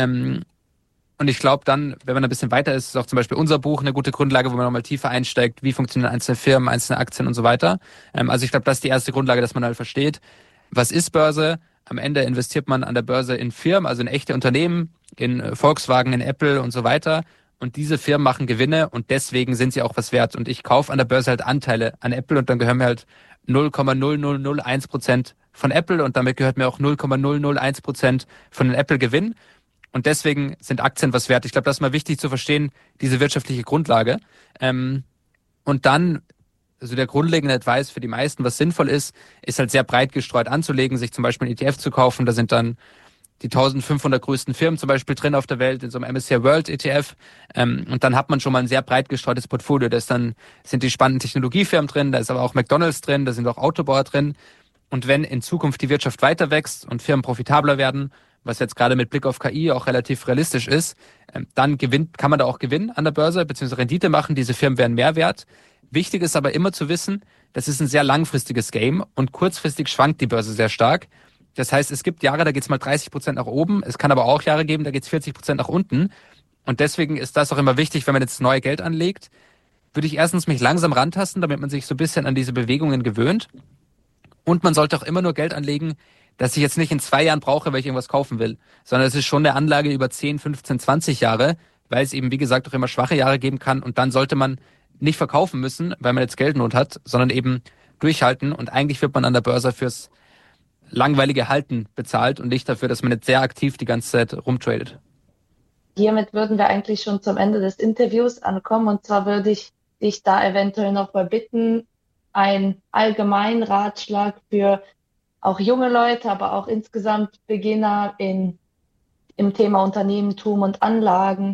S4: Und ich glaube dann, wenn man ein bisschen weiter ist auch zum Beispiel unser Buch eine gute Grundlage, wo man nochmal tiefer einsteigt, wie funktionieren einzelne Firmen, einzelne Aktien und so weiter. Also ich glaube, das ist die erste Grundlage, dass man halt versteht, was ist Börse. Am Ende investiert man an der Börse in Firmen, also in echte Unternehmen, in Volkswagen, in Apple und so weiter. Und diese Firmen machen Gewinne und deswegen sind sie auch was wert. Und ich kaufe an der Börse halt Anteile an Apple und dann gehören mir halt 0,0001% von Apple und damit gehört mir auch 0,001% von den Apple-Gewinn. Und deswegen sind Aktien was wert. Ich glaube, das ist mal wichtig zu verstehen, diese wirtschaftliche Grundlage. Und dann, also der grundlegende Advice für die meisten, was sinnvoll ist halt sehr breit gestreut anzulegen, sich zum Beispiel einen ETF zu kaufen. Da sind dann die 1500 größten Firmen zum Beispiel drin auf der Welt in so einem MSCI World ETF. Und dann hat man schon mal ein sehr breit gestreutes Portfolio. Da sind die spannenden Technologiefirmen drin, da ist aber auch McDonald's drin, da sind auch Autobauer drin. Und wenn in Zukunft die Wirtschaft weiter wächst und Firmen profitabler werden, was jetzt gerade mit Blick auf KI auch relativ realistisch ist, dann kann man da auch gewinnen an der Börse, beziehungsweise Rendite machen. Diese Firmen werden mehr wert. Wichtig ist aber immer zu wissen, das ist ein sehr langfristiges Game und kurzfristig schwankt die Börse sehr stark. Das heißt, es gibt Jahre, da geht es mal 30% nach oben. Es kann aber auch Jahre geben, da geht es 40% nach unten. Und deswegen ist das auch immer wichtig, wenn man jetzt neue Geld anlegt, würde ich erstens mich langsam rantasten, damit man sich so ein bisschen an diese Bewegungen gewöhnt. Und man sollte auch immer nur Geld anlegen, das ich jetzt nicht in 2 Jahren brauche, weil ich irgendwas kaufen will, sondern es ist schon eine Anlage über 10, 15, 20 Jahre, weil es eben, wie gesagt, auch immer schwache Jahre geben kann. Und dann sollte man nicht verkaufen müssen, weil man jetzt Geldnot hat, sondern eben durchhalten. Und eigentlich wird man an der Börse fürs langweilige Halten bezahlt und nicht dafür, dass man jetzt sehr aktiv die ganze Zeit rumtradet.
S5: Hiermit würden wir eigentlich schon zum Ende des Interviews ankommen. Und zwar würde ich dich da eventuell noch mal bitten, einen allgemeinen Ratschlag für auch junge Leute, aber auch insgesamt Beginner im Thema Unternehmertum und Anlagen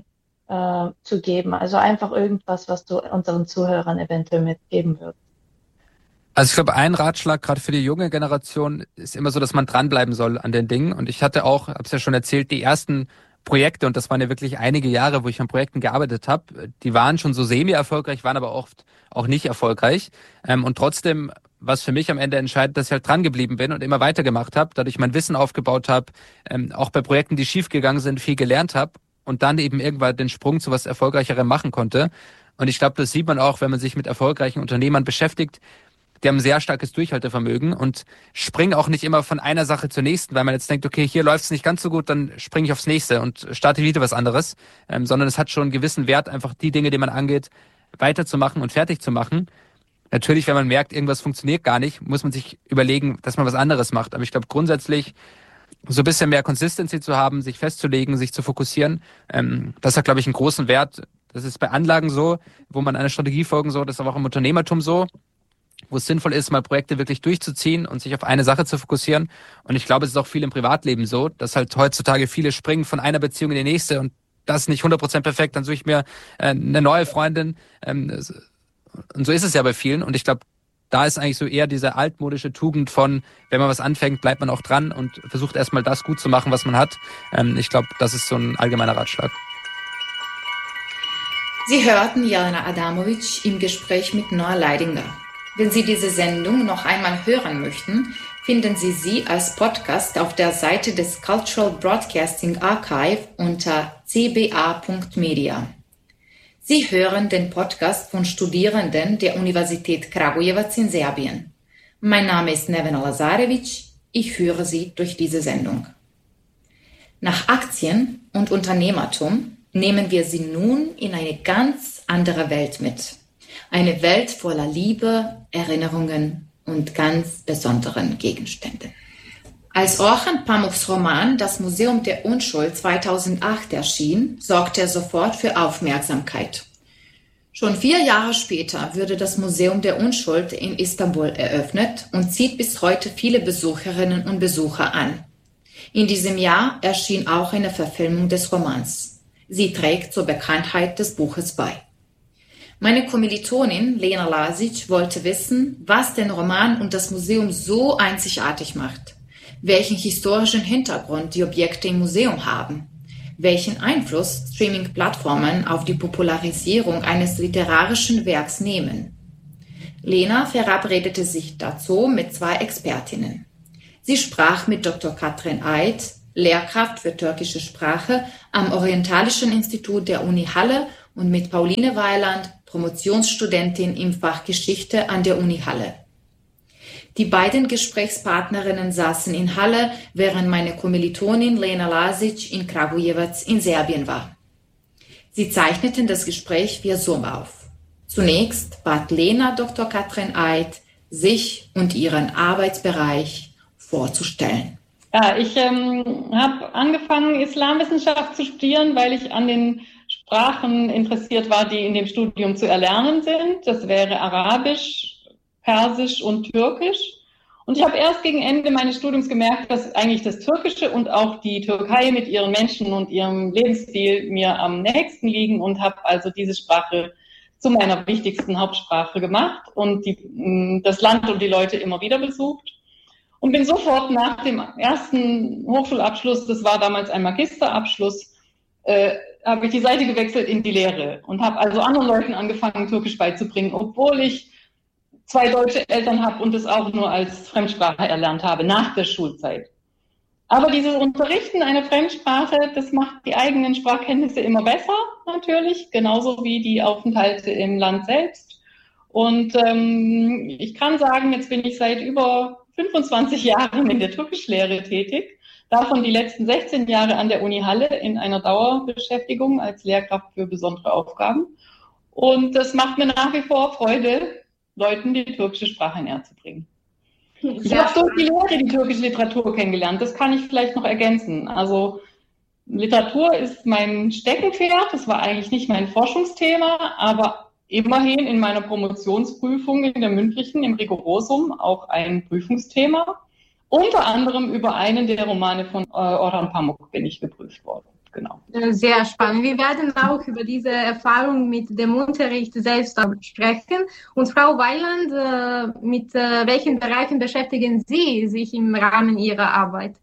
S5: zu geben. Also einfach irgendwas, was du unseren Zuhörern eventuell mitgeben würdest.
S4: Also ich glaube, ein Ratschlag gerade für die junge Generation ist immer so, dass man dranbleiben soll an den Dingen. Und ich hatte auch, habe es ja schon erzählt, die ersten Projekte, und das waren ja wirklich einige Jahre, wo ich an Projekten gearbeitet habe, die waren schon so semi-erfolgreich, waren aber oft auch nicht erfolgreich. Und trotzdem, was für mich am Ende entscheidet, dass ich halt dran geblieben bin und immer weitergemacht habe, dadurch mein Wissen aufgebaut habe, auch bei Projekten, die schief gegangen sind, viel gelernt habe und dann eben irgendwann den Sprung zu was Erfolgreicherem machen konnte. Und ich glaube, das sieht man auch, wenn man sich mit erfolgreichen Unternehmern beschäftigt. Die haben ein sehr starkes Durchhaltevermögen und springen auch nicht immer von einer Sache zur nächsten, weil man jetzt denkt, okay, hier läuft es nicht ganz so gut, dann springe ich aufs nächste und starte wieder was anderes, sondern es hat schon einen gewissen Wert, einfach die Dinge, die man angeht, weiterzumachen und fertig zu machen. Natürlich, wenn man merkt, irgendwas funktioniert gar nicht, muss man sich überlegen, dass man was anderes macht. Aber ich glaube, grundsätzlich so ein bisschen mehr Consistency zu haben, sich festzulegen, sich zu fokussieren, das hat, glaube ich, einen großen Wert. Das ist bei Anlagen so, wo man einer Strategie folgen soll, das ist aber auch im Unternehmertum so, wo es sinnvoll ist, mal Projekte wirklich durchzuziehen und sich auf eine Sache zu fokussieren. Und ich glaube, es ist auch viel im Privatleben so, dass halt heutzutage viele springen von einer Beziehung in die nächste und das ist nicht 100% perfekt, dann suche ich mir eine neue Freundin. Und so ist es ja bei vielen. Und ich glaube, da ist eigentlich so eher diese altmodische Tugend von, wenn man was anfängt, bleibt man auch dran und versucht erstmal das gut zu machen, was man hat. Ich glaube, das ist so ein allgemeiner Ratschlag.
S3: Sie hörten Jelena Adamovic im Gespräch mit Noah Leidinger. Wenn Sie diese Sendung noch einmal hören möchten, finden Sie sie als Podcast auf der Seite des Cultural Broadcasting Archive unter cba.media. Sie hören den Podcast von Studierenden der Universität Kragujevac in Serbien. Mein Name ist Nevena Lazarevic. Ich führe Sie durch diese Sendung. Nach Aktien und Unternehmertum nehmen wir Sie nun in eine ganz andere Welt mit. Eine Welt voller Liebe, Erinnerungen und ganz besonderen Gegenständen. Als Orhan Pamuks Roman Das Museum der Unschuld 2008 erschien, sorgte er sofort für Aufmerksamkeit. Schon 4 Jahre später wurde das Museum der Unschuld in Istanbul eröffnet und zieht bis heute viele Besucherinnen und Besucher an. In diesem Jahr erschien auch eine Verfilmung des Romans. Sie trägt zur Bekanntheit des Buches bei. Meine Kommilitonin Lena Lasic wollte wissen, was den Roman und das Museum so einzigartig macht, welchen historischen Hintergrund die Objekte im Museum haben, welchen Einfluss Streaming-Plattformen auf die Popularisierung eines literarischen Werks nehmen. Lena verabredete sich dazu mit 2 Expertinnen. Sie sprach mit Dr. Katrin Eid, Lehrkraft für türkische Sprache am Orientalischen Institut der Uni Halle, und mit Pauline Weiland, Promotionsstudentin im Fach Geschichte an der Uni Halle. Die beiden Gesprächspartnerinnen saßen in Halle, während meine Kommilitonin Lena Lasic in Kragujevac in Serbien war. Sie zeichneten das Gespräch via Zoom auf. Zunächst bat Lena Dr. Katrin Eid, sich und ihren Arbeitsbereich vorzustellen.
S6: Ja, ich habe angefangen, Islamwissenschaft zu studieren, weil ich an den Sprachen interessiert war, die in dem Studium zu erlernen sind. Das wäre Arabisch, Persisch und Türkisch. Und ich habe erst gegen Ende meines Studiums gemerkt, dass eigentlich das Türkische und auch die Türkei mit ihren Menschen und ihrem Lebensstil mir am nächsten liegen, und habe also diese Sprache zu meiner wichtigsten Hauptsprache gemacht und das Land und die Leute immer wieder besucht. Und bin sofort nach dem ersten Hochschulabschluss, das war damals ein Magisterabschluss, habe ich die Seite gewechselt in die Lehre und habe also anderen Leuten angefangen, Türkisch beizubringen, obwohl ich 2 deutsche Eltern habe und es auch nur als Fremdsprache erlernt habe, nach der Schulzeit. Aber dieses Unterrichten einer Fremdsprache, das macht die eigenen Sprachkenntnisse immer besser, natürlich, genauso wie die Aufenthalte im Land selbst. Und ich kann sagen, jetzt bin ich seit über 25 Jahren in der Türkischlehre tätig. Davon die letzten 16 Jahre an der Uni Halle in einer Dauerbeschäftigung als Lehrkraft für besondere Aufgaben. Und das macht mir nach wie vor Freude, Leuten die türkische Sprache näher zu bringen. Ich habe durch die Lehre die türkische Literatur kennengelernt. Das kann ich vielleicht noch ergänzen. Also Literatur ist mein Steckenpferd. Das war eigentlich nicht mein Forschungsthema, aber immerhin in meiner Promotionsprüfung in der mündlichen, im Rigorosum, auch ein Prüfungsthema. Unter anderem über einen der Romane von Orhan Pamuk bin ich geprüft worden. Genau.
S7: Sehr spannend. Wir werden auch über diese Erfahrung mit dem Unterricht selbst sprechen. Und Frau Weiland, mit welchen Bereichen beschäftigen Sie sich im Rahmen Ihrer Arbeit?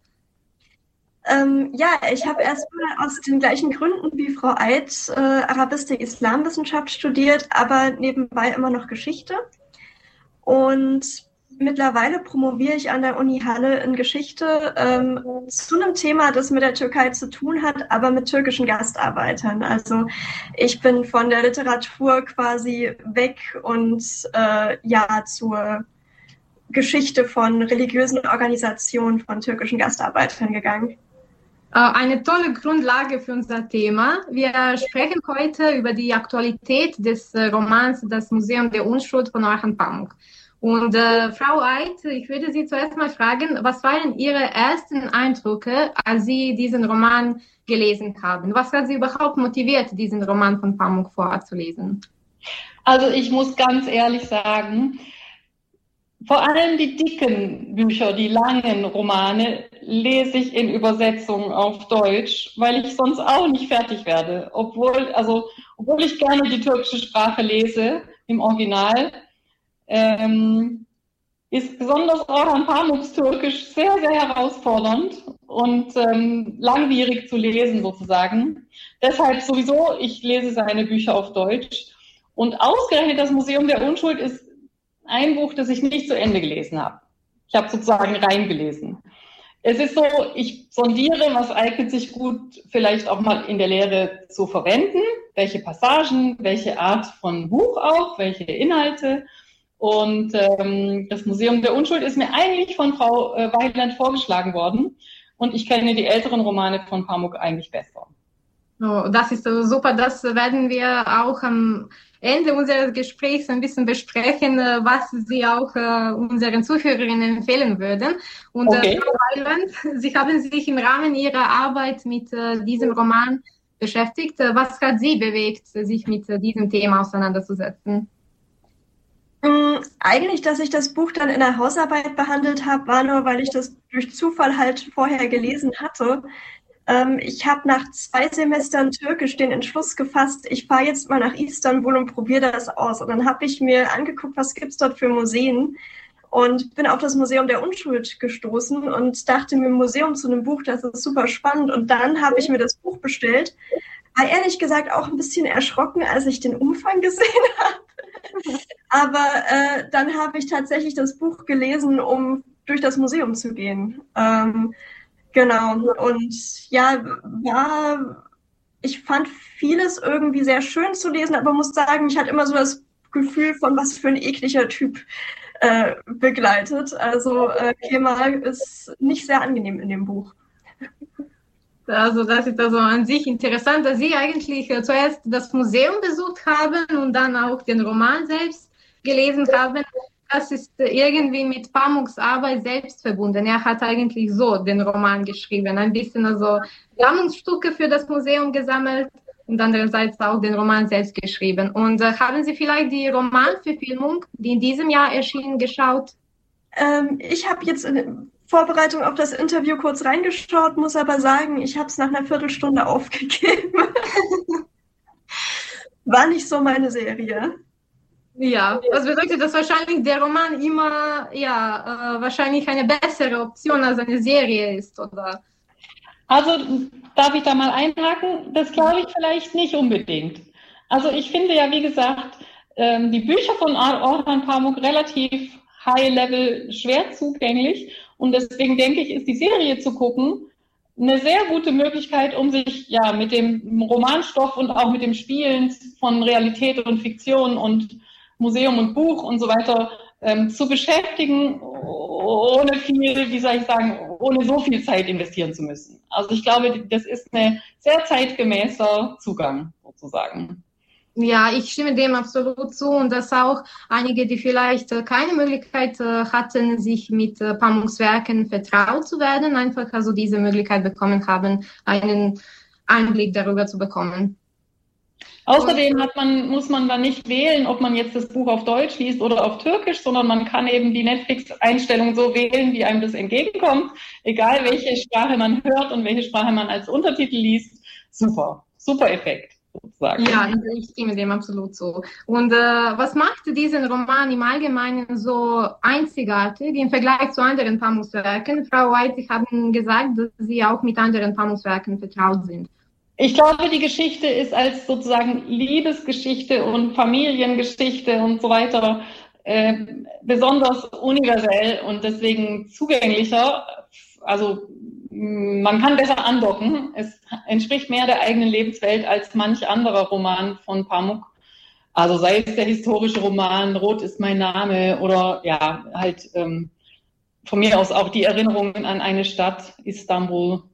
S8: Ich habe erstmal aus den gleichen Gründen wie Frau Eid Arabistik, Islamwissenschaft studiert, aber nebenbei immer noch Geschichte. Und mittlerweile promoviere ich an der Uni Halle in Geschichte zu einem Thema, das mit der Türkei zu tun hat, aber mit türkischen Gastarbeitern. Also ich bin von der Literatur quasi weg und zur Geschichte von religiösen Organisationen von türkischen Gastarbeitern gegangen.
S7: Eine tolle Grundlage für unser Thema. Wir sprechen heute über die Aktualität des Romans Das Museum der Unschuld von Orhan Pamuk. Und Frau Eid, ich würde Sie zuerst mal fragen, was waren Ihre ersten Eindrücke, als Sie diesen Roman gelesen haben? Was hat Sie überhaupt motiviert, diesen Roman von Pamuk vorzulesen?
S6: Also ich muss ganz ehrlich sagen, vor allem die dicken Bücher, die langen Romane, lese ich in Übersetzung auf Deutsch, weil ich sonst auch nicht fertig werde. Obwohl ich gerne die türkische Sprache lese im Original, ist besonders Orhan Pamuks Türkisch sehr, sehr herausfordernd und langwierig zu lesen sozusagen. Deshalb sowieso, ich lese seine Bücher auf Deutsch. Und ausgerechnet das Museum der Unschuld ist ein Buch, das ich nicht zu Ende gelesen habe. Ich habe sozusagen reingelesen. Es ist so, ich sondiere, was eignet sich gut vielleicht auch mal in der Lehre zu verwenden, welche Passagen, welche Art von Buch auch, welche Inhalte. Und das Museum der Unschuld ist mir eigentlich von Frau Weiland vorgeschlagen worden. Und ich kenne die älteren Romane von Pamuk eigentlich besser.
S7: Oh, das ist super. Das werden wir auch am Ende unseres Gesprächs ein bisschen besprechen, was Sie auch unseren Zuhörerinnen empfehlen würden. Und
S6: okay.
S7: Frau Weiland, Sie haben sich im Rahmen Ihrer Arbeit mit diesem Roman beschäftigt. Was hat Sie bewegt, sich mit diesem Thema auseinanderzusetzen?
S8: Eigentlich, dass ich das Buch dann in der Hausarbeit behandelt habe, war nur, weil ich das durch Zufall halt vorher gelesen hatte. Ich habe nach 2 Semestern Türkisch den Entschluss gefasst, ich fahre jetzt mal nach Istanbul und probiere das aus. Und dann habe ich mir angeguckt, was gibt's dort für Museen und bin auf das Museum der Unschuld gestoßen und dachte mir, im Museum zu einem Buch, das ist super spannend. Und dann habe ich mir das Buch bestellt. War ehrlich gesagt auch ein bisschen erschrocken, als ich den Umfang gesehen habe. Aber dann habe ich tatsächlich das Buch gelesen, um durch das Museum zu gehen. Genau. Und ja, ich fand vieles irgendwie sehr schön zu lesen, aber muss sagen, mich hat immer so das Gefühl von, was für ein ekliger Typ begleitet. Also Kemal ist nicht sehr angenehm in dem Buch.
S7: Also das ist also an sich interessant, dass Sie eigentlich zuerst das Museum besucht haben und dann auch den Roman selbst gelesen haben. Das ist irgendwie mit Pamuks Arbeit selbst verbunden. Er hat eigentlich so den Roman geschrieben, ein bisschen also Sammlungsstücke für das Museum gesammelt und andererseits auch den Roman selbst geschrieben. Und haben Sie vielleicht die Romanverfilmung, die in diesem Jahr erschien, geschaut?
S8: Ich habe jetzt in Vorbereitung auf das Interview kurz reingeschaut, muss aber sagen, ich habe es nach einer Viertelstunde aufgegeben. War nicht so meine Serie.
S7: Ja, das bedeutet, dass wahrscheinlich der Roman immer wahrscheinlich eine bessere Option als eine Serie ist, oder?
S6: Also darf ich da mal einhaken? Das glaube ich vielleicht nicht unbedingt. Also ich finde ja, wie gesagt, die Bücher von Orhan Pamuk relativ high-level schwer zugänglich und deswegen denke ich, ist die Serie zu gucken eine sehr gute Möglichkeit, um sich ja mit dem Romanstoff und auch mit dem Spielen von Realität und Fiktion und Museum und Buch und so weiter zu beschäftigen, ohne viel, wie soll ich sagen, ohne so viel Zeit investieren zu müssen. Also ich glaube, das ist ein sehr zeitgemäßer Zugang sozusagen.
S7: Ja, ich stimme dem absolut zu und dass auch einige, die vielleicht keine Möglichkeit hatten, sich mit Pamuks Werken vertraut zu werden, einfach also diese Möglichkeit bekommen haben, einen Einblick darüber zu bekommen.
S6: Außerdem muss man dann nicht wählen, ob man jetzt das Buch auf Deutsch liest oder auf Türkisch, sondern man kann eben die Netflix-Einstellung so wählen, wie einem das entgegenkommt, egal welche Sprache man hört und welche Sprache man als Untertitel liest. Super, super Effekt sozusagen.
S7: Ja, ich stimme dem absolut zu. Und was macht diesen Roman im Allgemeinen so einzigartig im Vergleich zu anderen Pamuks-Werken? Frau White, Sie haben gesagt, dass Sie auch mit anderen Pamuks-Werken vertraut sind.
S6: Ich glaube, die Geschichte ist als sozusagen Liebesgeschichte und Familiengeschichte und so weiter besonders universell und deswegen zugänglicher. Also man kann besser andocken. Es entspricht mehr der eigenen Lebenswelt als manch anderer Roman von Pamuk. Also sei es der historische Roman Rot ist mein Name oder ja, halt von mir aus auch die Erinnerungen an eine Stadt, Istanbul.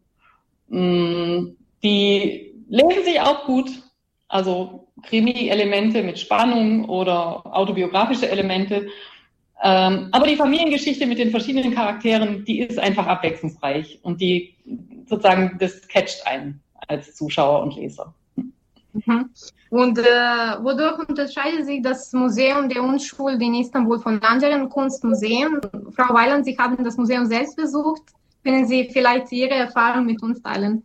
S6: Die lesen sich auch gut, also Krimi-Elemente mit Spannung oder autobiografische Elemente. Aber die Familiengeschichte mit den verschiedenen Charakteren, die ist einfach abwechslungsreich und die sozusagen, das catcht einen als Zuschauer und Leser.
S7: Mhm. Und wodurch unterscheidet sich das Museum der Unschuld in Istanbul von anderen Kunstmuseen? Frau Weiland, Sie haben das Museum selbst besucht. Können Sie vielleicht Ihre Erfahrung mit uns teilen?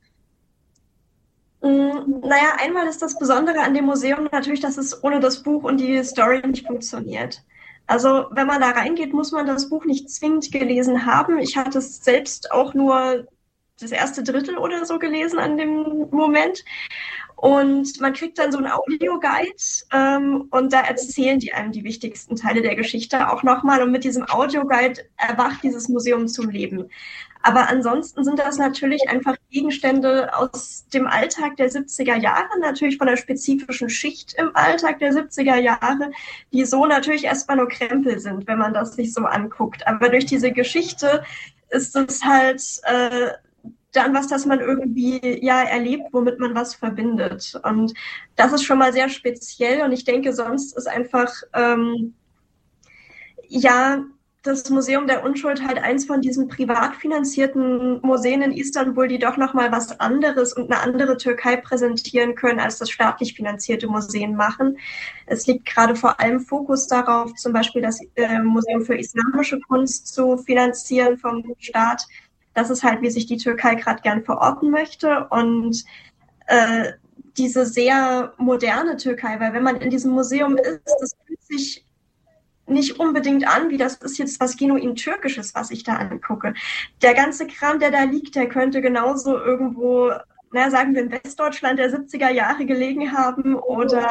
S8: Naja, einmal ist das Besondere an dem Museum natürlich, dass es ohne das Buch und die Story nicht funktioniert. Also wenn man da reingeht, muss man das Buch nicht zwingend gelesen haben. Ich hatte es selbst auch nur das erste Drittel oder so gelesen an dem Moment. Und man kriegt dann so einen Audioguide und da erzählen die einem die wichtigsten Teile der Geschichte auch nochmal. Und mit diesem Audioguide erwacht dieses Museum zum Leben. Aber ansonsten sind das natürlich einfach Gegenstände aus dem Alltag der 70er Jahre, natürlich von der spezifischen Schicht im Alltag der 70er Jahre, die so natürlich erstmal nur Krempel sind, wenn man das sich so anguckt. Aber durch diese Geschichte ist es halt dann was, das man irgendwie ja erlebt, womit man was verbindet. Und das ist schon mal sehr speziell. Und ich denke, sonst ist einfach das Museum der Unschuld halt eins von diesen privat finanzierten Museen in Istanbul, die doch nochmal was anderes und eine andere Türkei präsentieren können, als das staatlich finanzierte Museen machen. Es liegt gerade vor allem Fokus darauf, zum Beispiel das Museum für islamische Kunst zu finanzieren vom Staat. das ist halt, wie sich die Türkei gerade gern verorten möchte und diese sehr moderne Türkei, weil wenn man in diesem Museum ist, das fühlt sich nicht unbedingt an, wie das ist jetzt was genuin Türkisches, was ich da angucke. Der ganze Kram, der da liegt, der könnte genauso irgendwo, sagen wir in Westdeutschland der 70er Jahre gelegen haben oder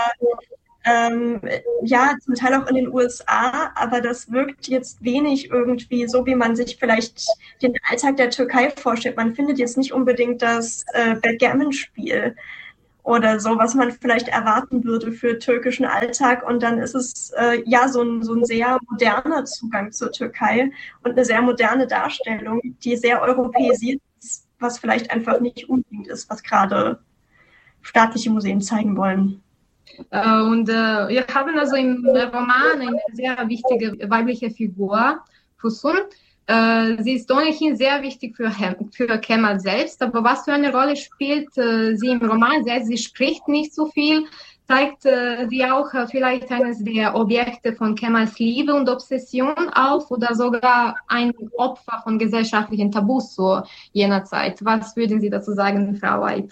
S8: zum Teil auch in den USA, aber das wirkt jetzt wenig irgendwie so, wie man sich vielleicht den Alltag der Türkei vorstellt. Man findet jetzt nicht unbedingt das Backgammon-Spiel oder so, was man vielleicht erwarten würde für türkischen Alltag. Und dann ist es so ein sehr moderner Zugang zur Türkei und eine sehr moderne Darstellung, die sehr europäisiert ist, was vielleicht einfach nicht unbedingt ist, was gerade staatliche Museen zeigen wollen.
S7: Und wir haben also im Roman eine sehr wichtige weibliche Figur, Füsun. Sie ist ohnehin sehr wichtig für Kemal selbst, aber was für eine Rolle spielt sie im Roman selbst? Sie spricht nicht so viel, zeigt sie auch vielleicht eines der Objekte von Kemals Liebe und Obsession auf oder sogar ein Opfer von gesellschaftlichen Tabus zu jener Zeit. Was würden Sie dazu sagen, Frau White?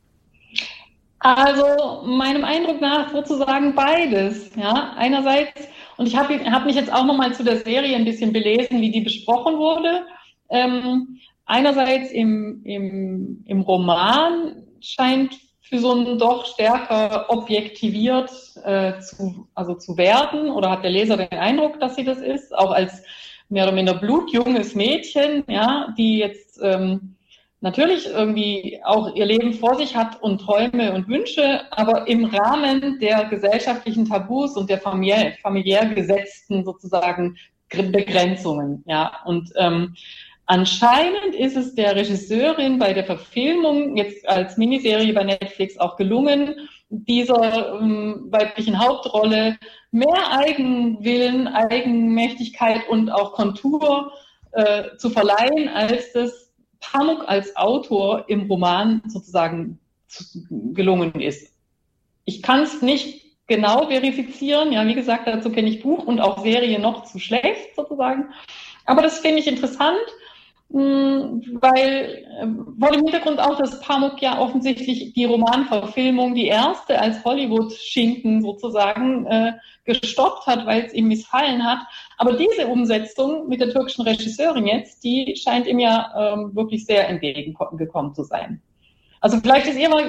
S6: Also meinem Eindruck nach sozusagen beides. Ja, einerseits, und ich habe mich jetzt auch nochmal zu der Serie ein bisschen belesen, wie die besprochen wurde. Einerseits im Roman scheint Füsun doch stärker objektiviert zu werden, oder hat der Leser den Eindruck, dass sie das ist, auch als mehr oder minder blutjunges Mädchen, ja, die jetzt natürlich irgendwie auch ihr Leben vor sich hat und Träume und Wünsche, aber im Rahmen der gesellschaftlichen Tabus und der familiär gesetzten sozusagen Begrenzungen. Ja. Und anscheinend ist es der Regisseurin bei der Verfilmung jetzt als Miniserie bei Netflix auch gelungen, dieser weiblichen Hauptrolle mehr Eigenwillen, Eigenmächtigkeit und auch Kontur zu verleihen, als das Pamuk als Autor im Roman sozusagen gelungen ist. Ich kann es nicht genau verifizieren. Ja, wie gesagt, dazu kenne ich Buch und auch Serie noch zu schlecht sozusagen. Aber das finde ich interessant, weil vor dem Hintergrund auch, dass Pamuk ja offensichtlich die Romanverfilmung, die erste als Hollywood-Schinken sozusagen gestoppt hat, weil es ihm missfallen hat. Aber diese Umsetzung mit der türkischen Regisseurin jetzt, die scheint ihm ja wirklich sehr entgegengekommen zu sein. Also vielleicht ist ihr mal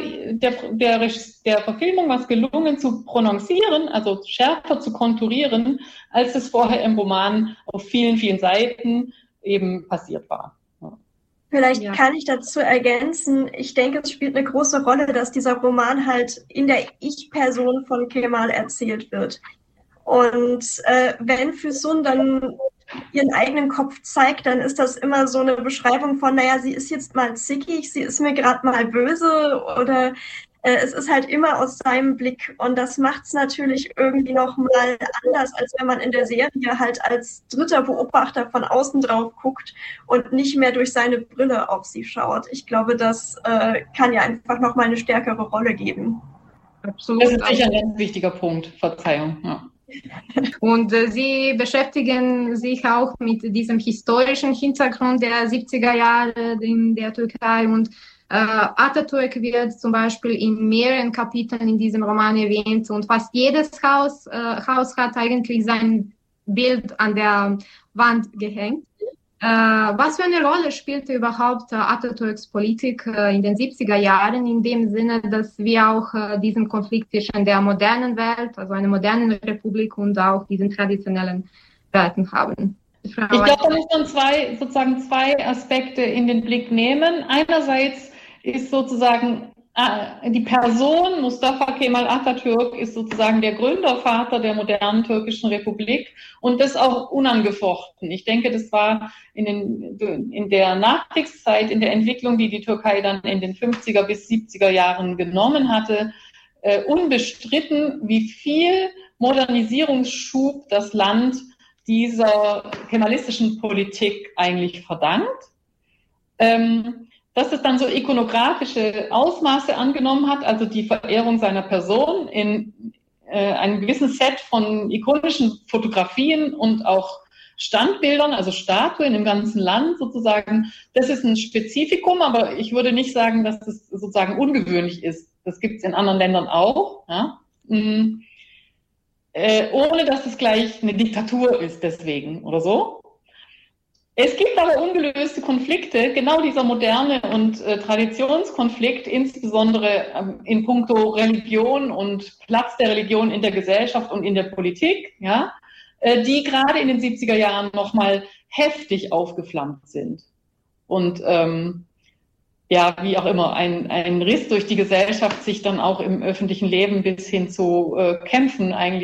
S6: der Verfilmung was gelungen zu prononcieren, also schärfer zu konturieren, als es vorher im Roman auf vielen, vielen Seiten eben passiert war.
S8: Vielleicht kann ich dazu ergänzen, ich denke, es spielt eine große Rolle, dass dieser Roman halt in der Ich-Person von Kemal erzählt wird. Und wenn Füsun dann ihren eigenen Kopf zeigt, dann ist das immer so eine Beschreibung von, sie ist jetzt mal zickig, sie ist mir gerade mal böse oder es ist halt immer aus seinem Blick und das macht es natürlich irgendwie nochmal anders, als wenn man in der Serie halt als dritter Beobachter von außen drauf guckt und nicht mehr durch seine Brille auf sie schaut. Ich glaube, das kann ja einfach nochmal eine stärkere Rolle geben.
S6: Absolut. Das ist sicher ein ganz wichtiger Punkt. Verzeihung. Ja.
S7: Und Sie beschäftigen sich auch mit diesem historischen Hintergrund der 70er Jahre in der Türkei und Atatürk wird zum Beispiel in mehreren Kapiteln in diesem Roman erwähnt und fast jedes Haus hat eigentlich sein Bild an der Wand gehängt. Was für eine Rolle spielte überhaupt Atatürks Politik in den 70er Jahren, in dem Sinne, dass wir auch diesen Konflikt zwischen der modernen Welt, also einer modernen Republik und auch diesen traditionellen Werten haben?
S6: Ich glaube, da muss man zwei Aspekte in den Blick nehmen. Einerseits ist sozusagen die Person Mustafa Kemal Atatürk ist sozusagen der Gründervater der modernen türkischen Republik und das auch unangefochten. Ich denke, das war in der Nachkriegszeit, in der Entwicklung, die die Türkei dann in den 50er bis 70er Jahren genommen hatte, unbestritten, wie viel Modernisierungsschub das Land dieser kemalistischen Politik eigentlich verdankt. Dass es dann so ikonografische Ausmaße angenommen hat, also die Verehrung seiner Person in einem gewissen Set von ikonischen Fotografien und auch Standbildern, also Statuen im ganzen Land sozusagen. Das ist ein Spezifikum, aber ich würde nicht sagen, dass das sozusagen ungewöhnlich ist. Das gibt es in anderen Ländern auch, ja? Ohne dass es gleich eine Diktatur ist deswegen oder so. Es gibt aber ungelöste Konflikte, genau dieser moderne und Traditionskonflikt, insbesondere in puncto Religion und Platz der Religion in der Gesellschaft und in der Politik, ja, die gerade in den 70er Jahren nochmal heftig aufgeflammt sind. Und ja, wie auch immer, ein Riss durch die Gesellschaft sich dann auch im öffentlichen Leben bis hin zu Kämpfen eigentlich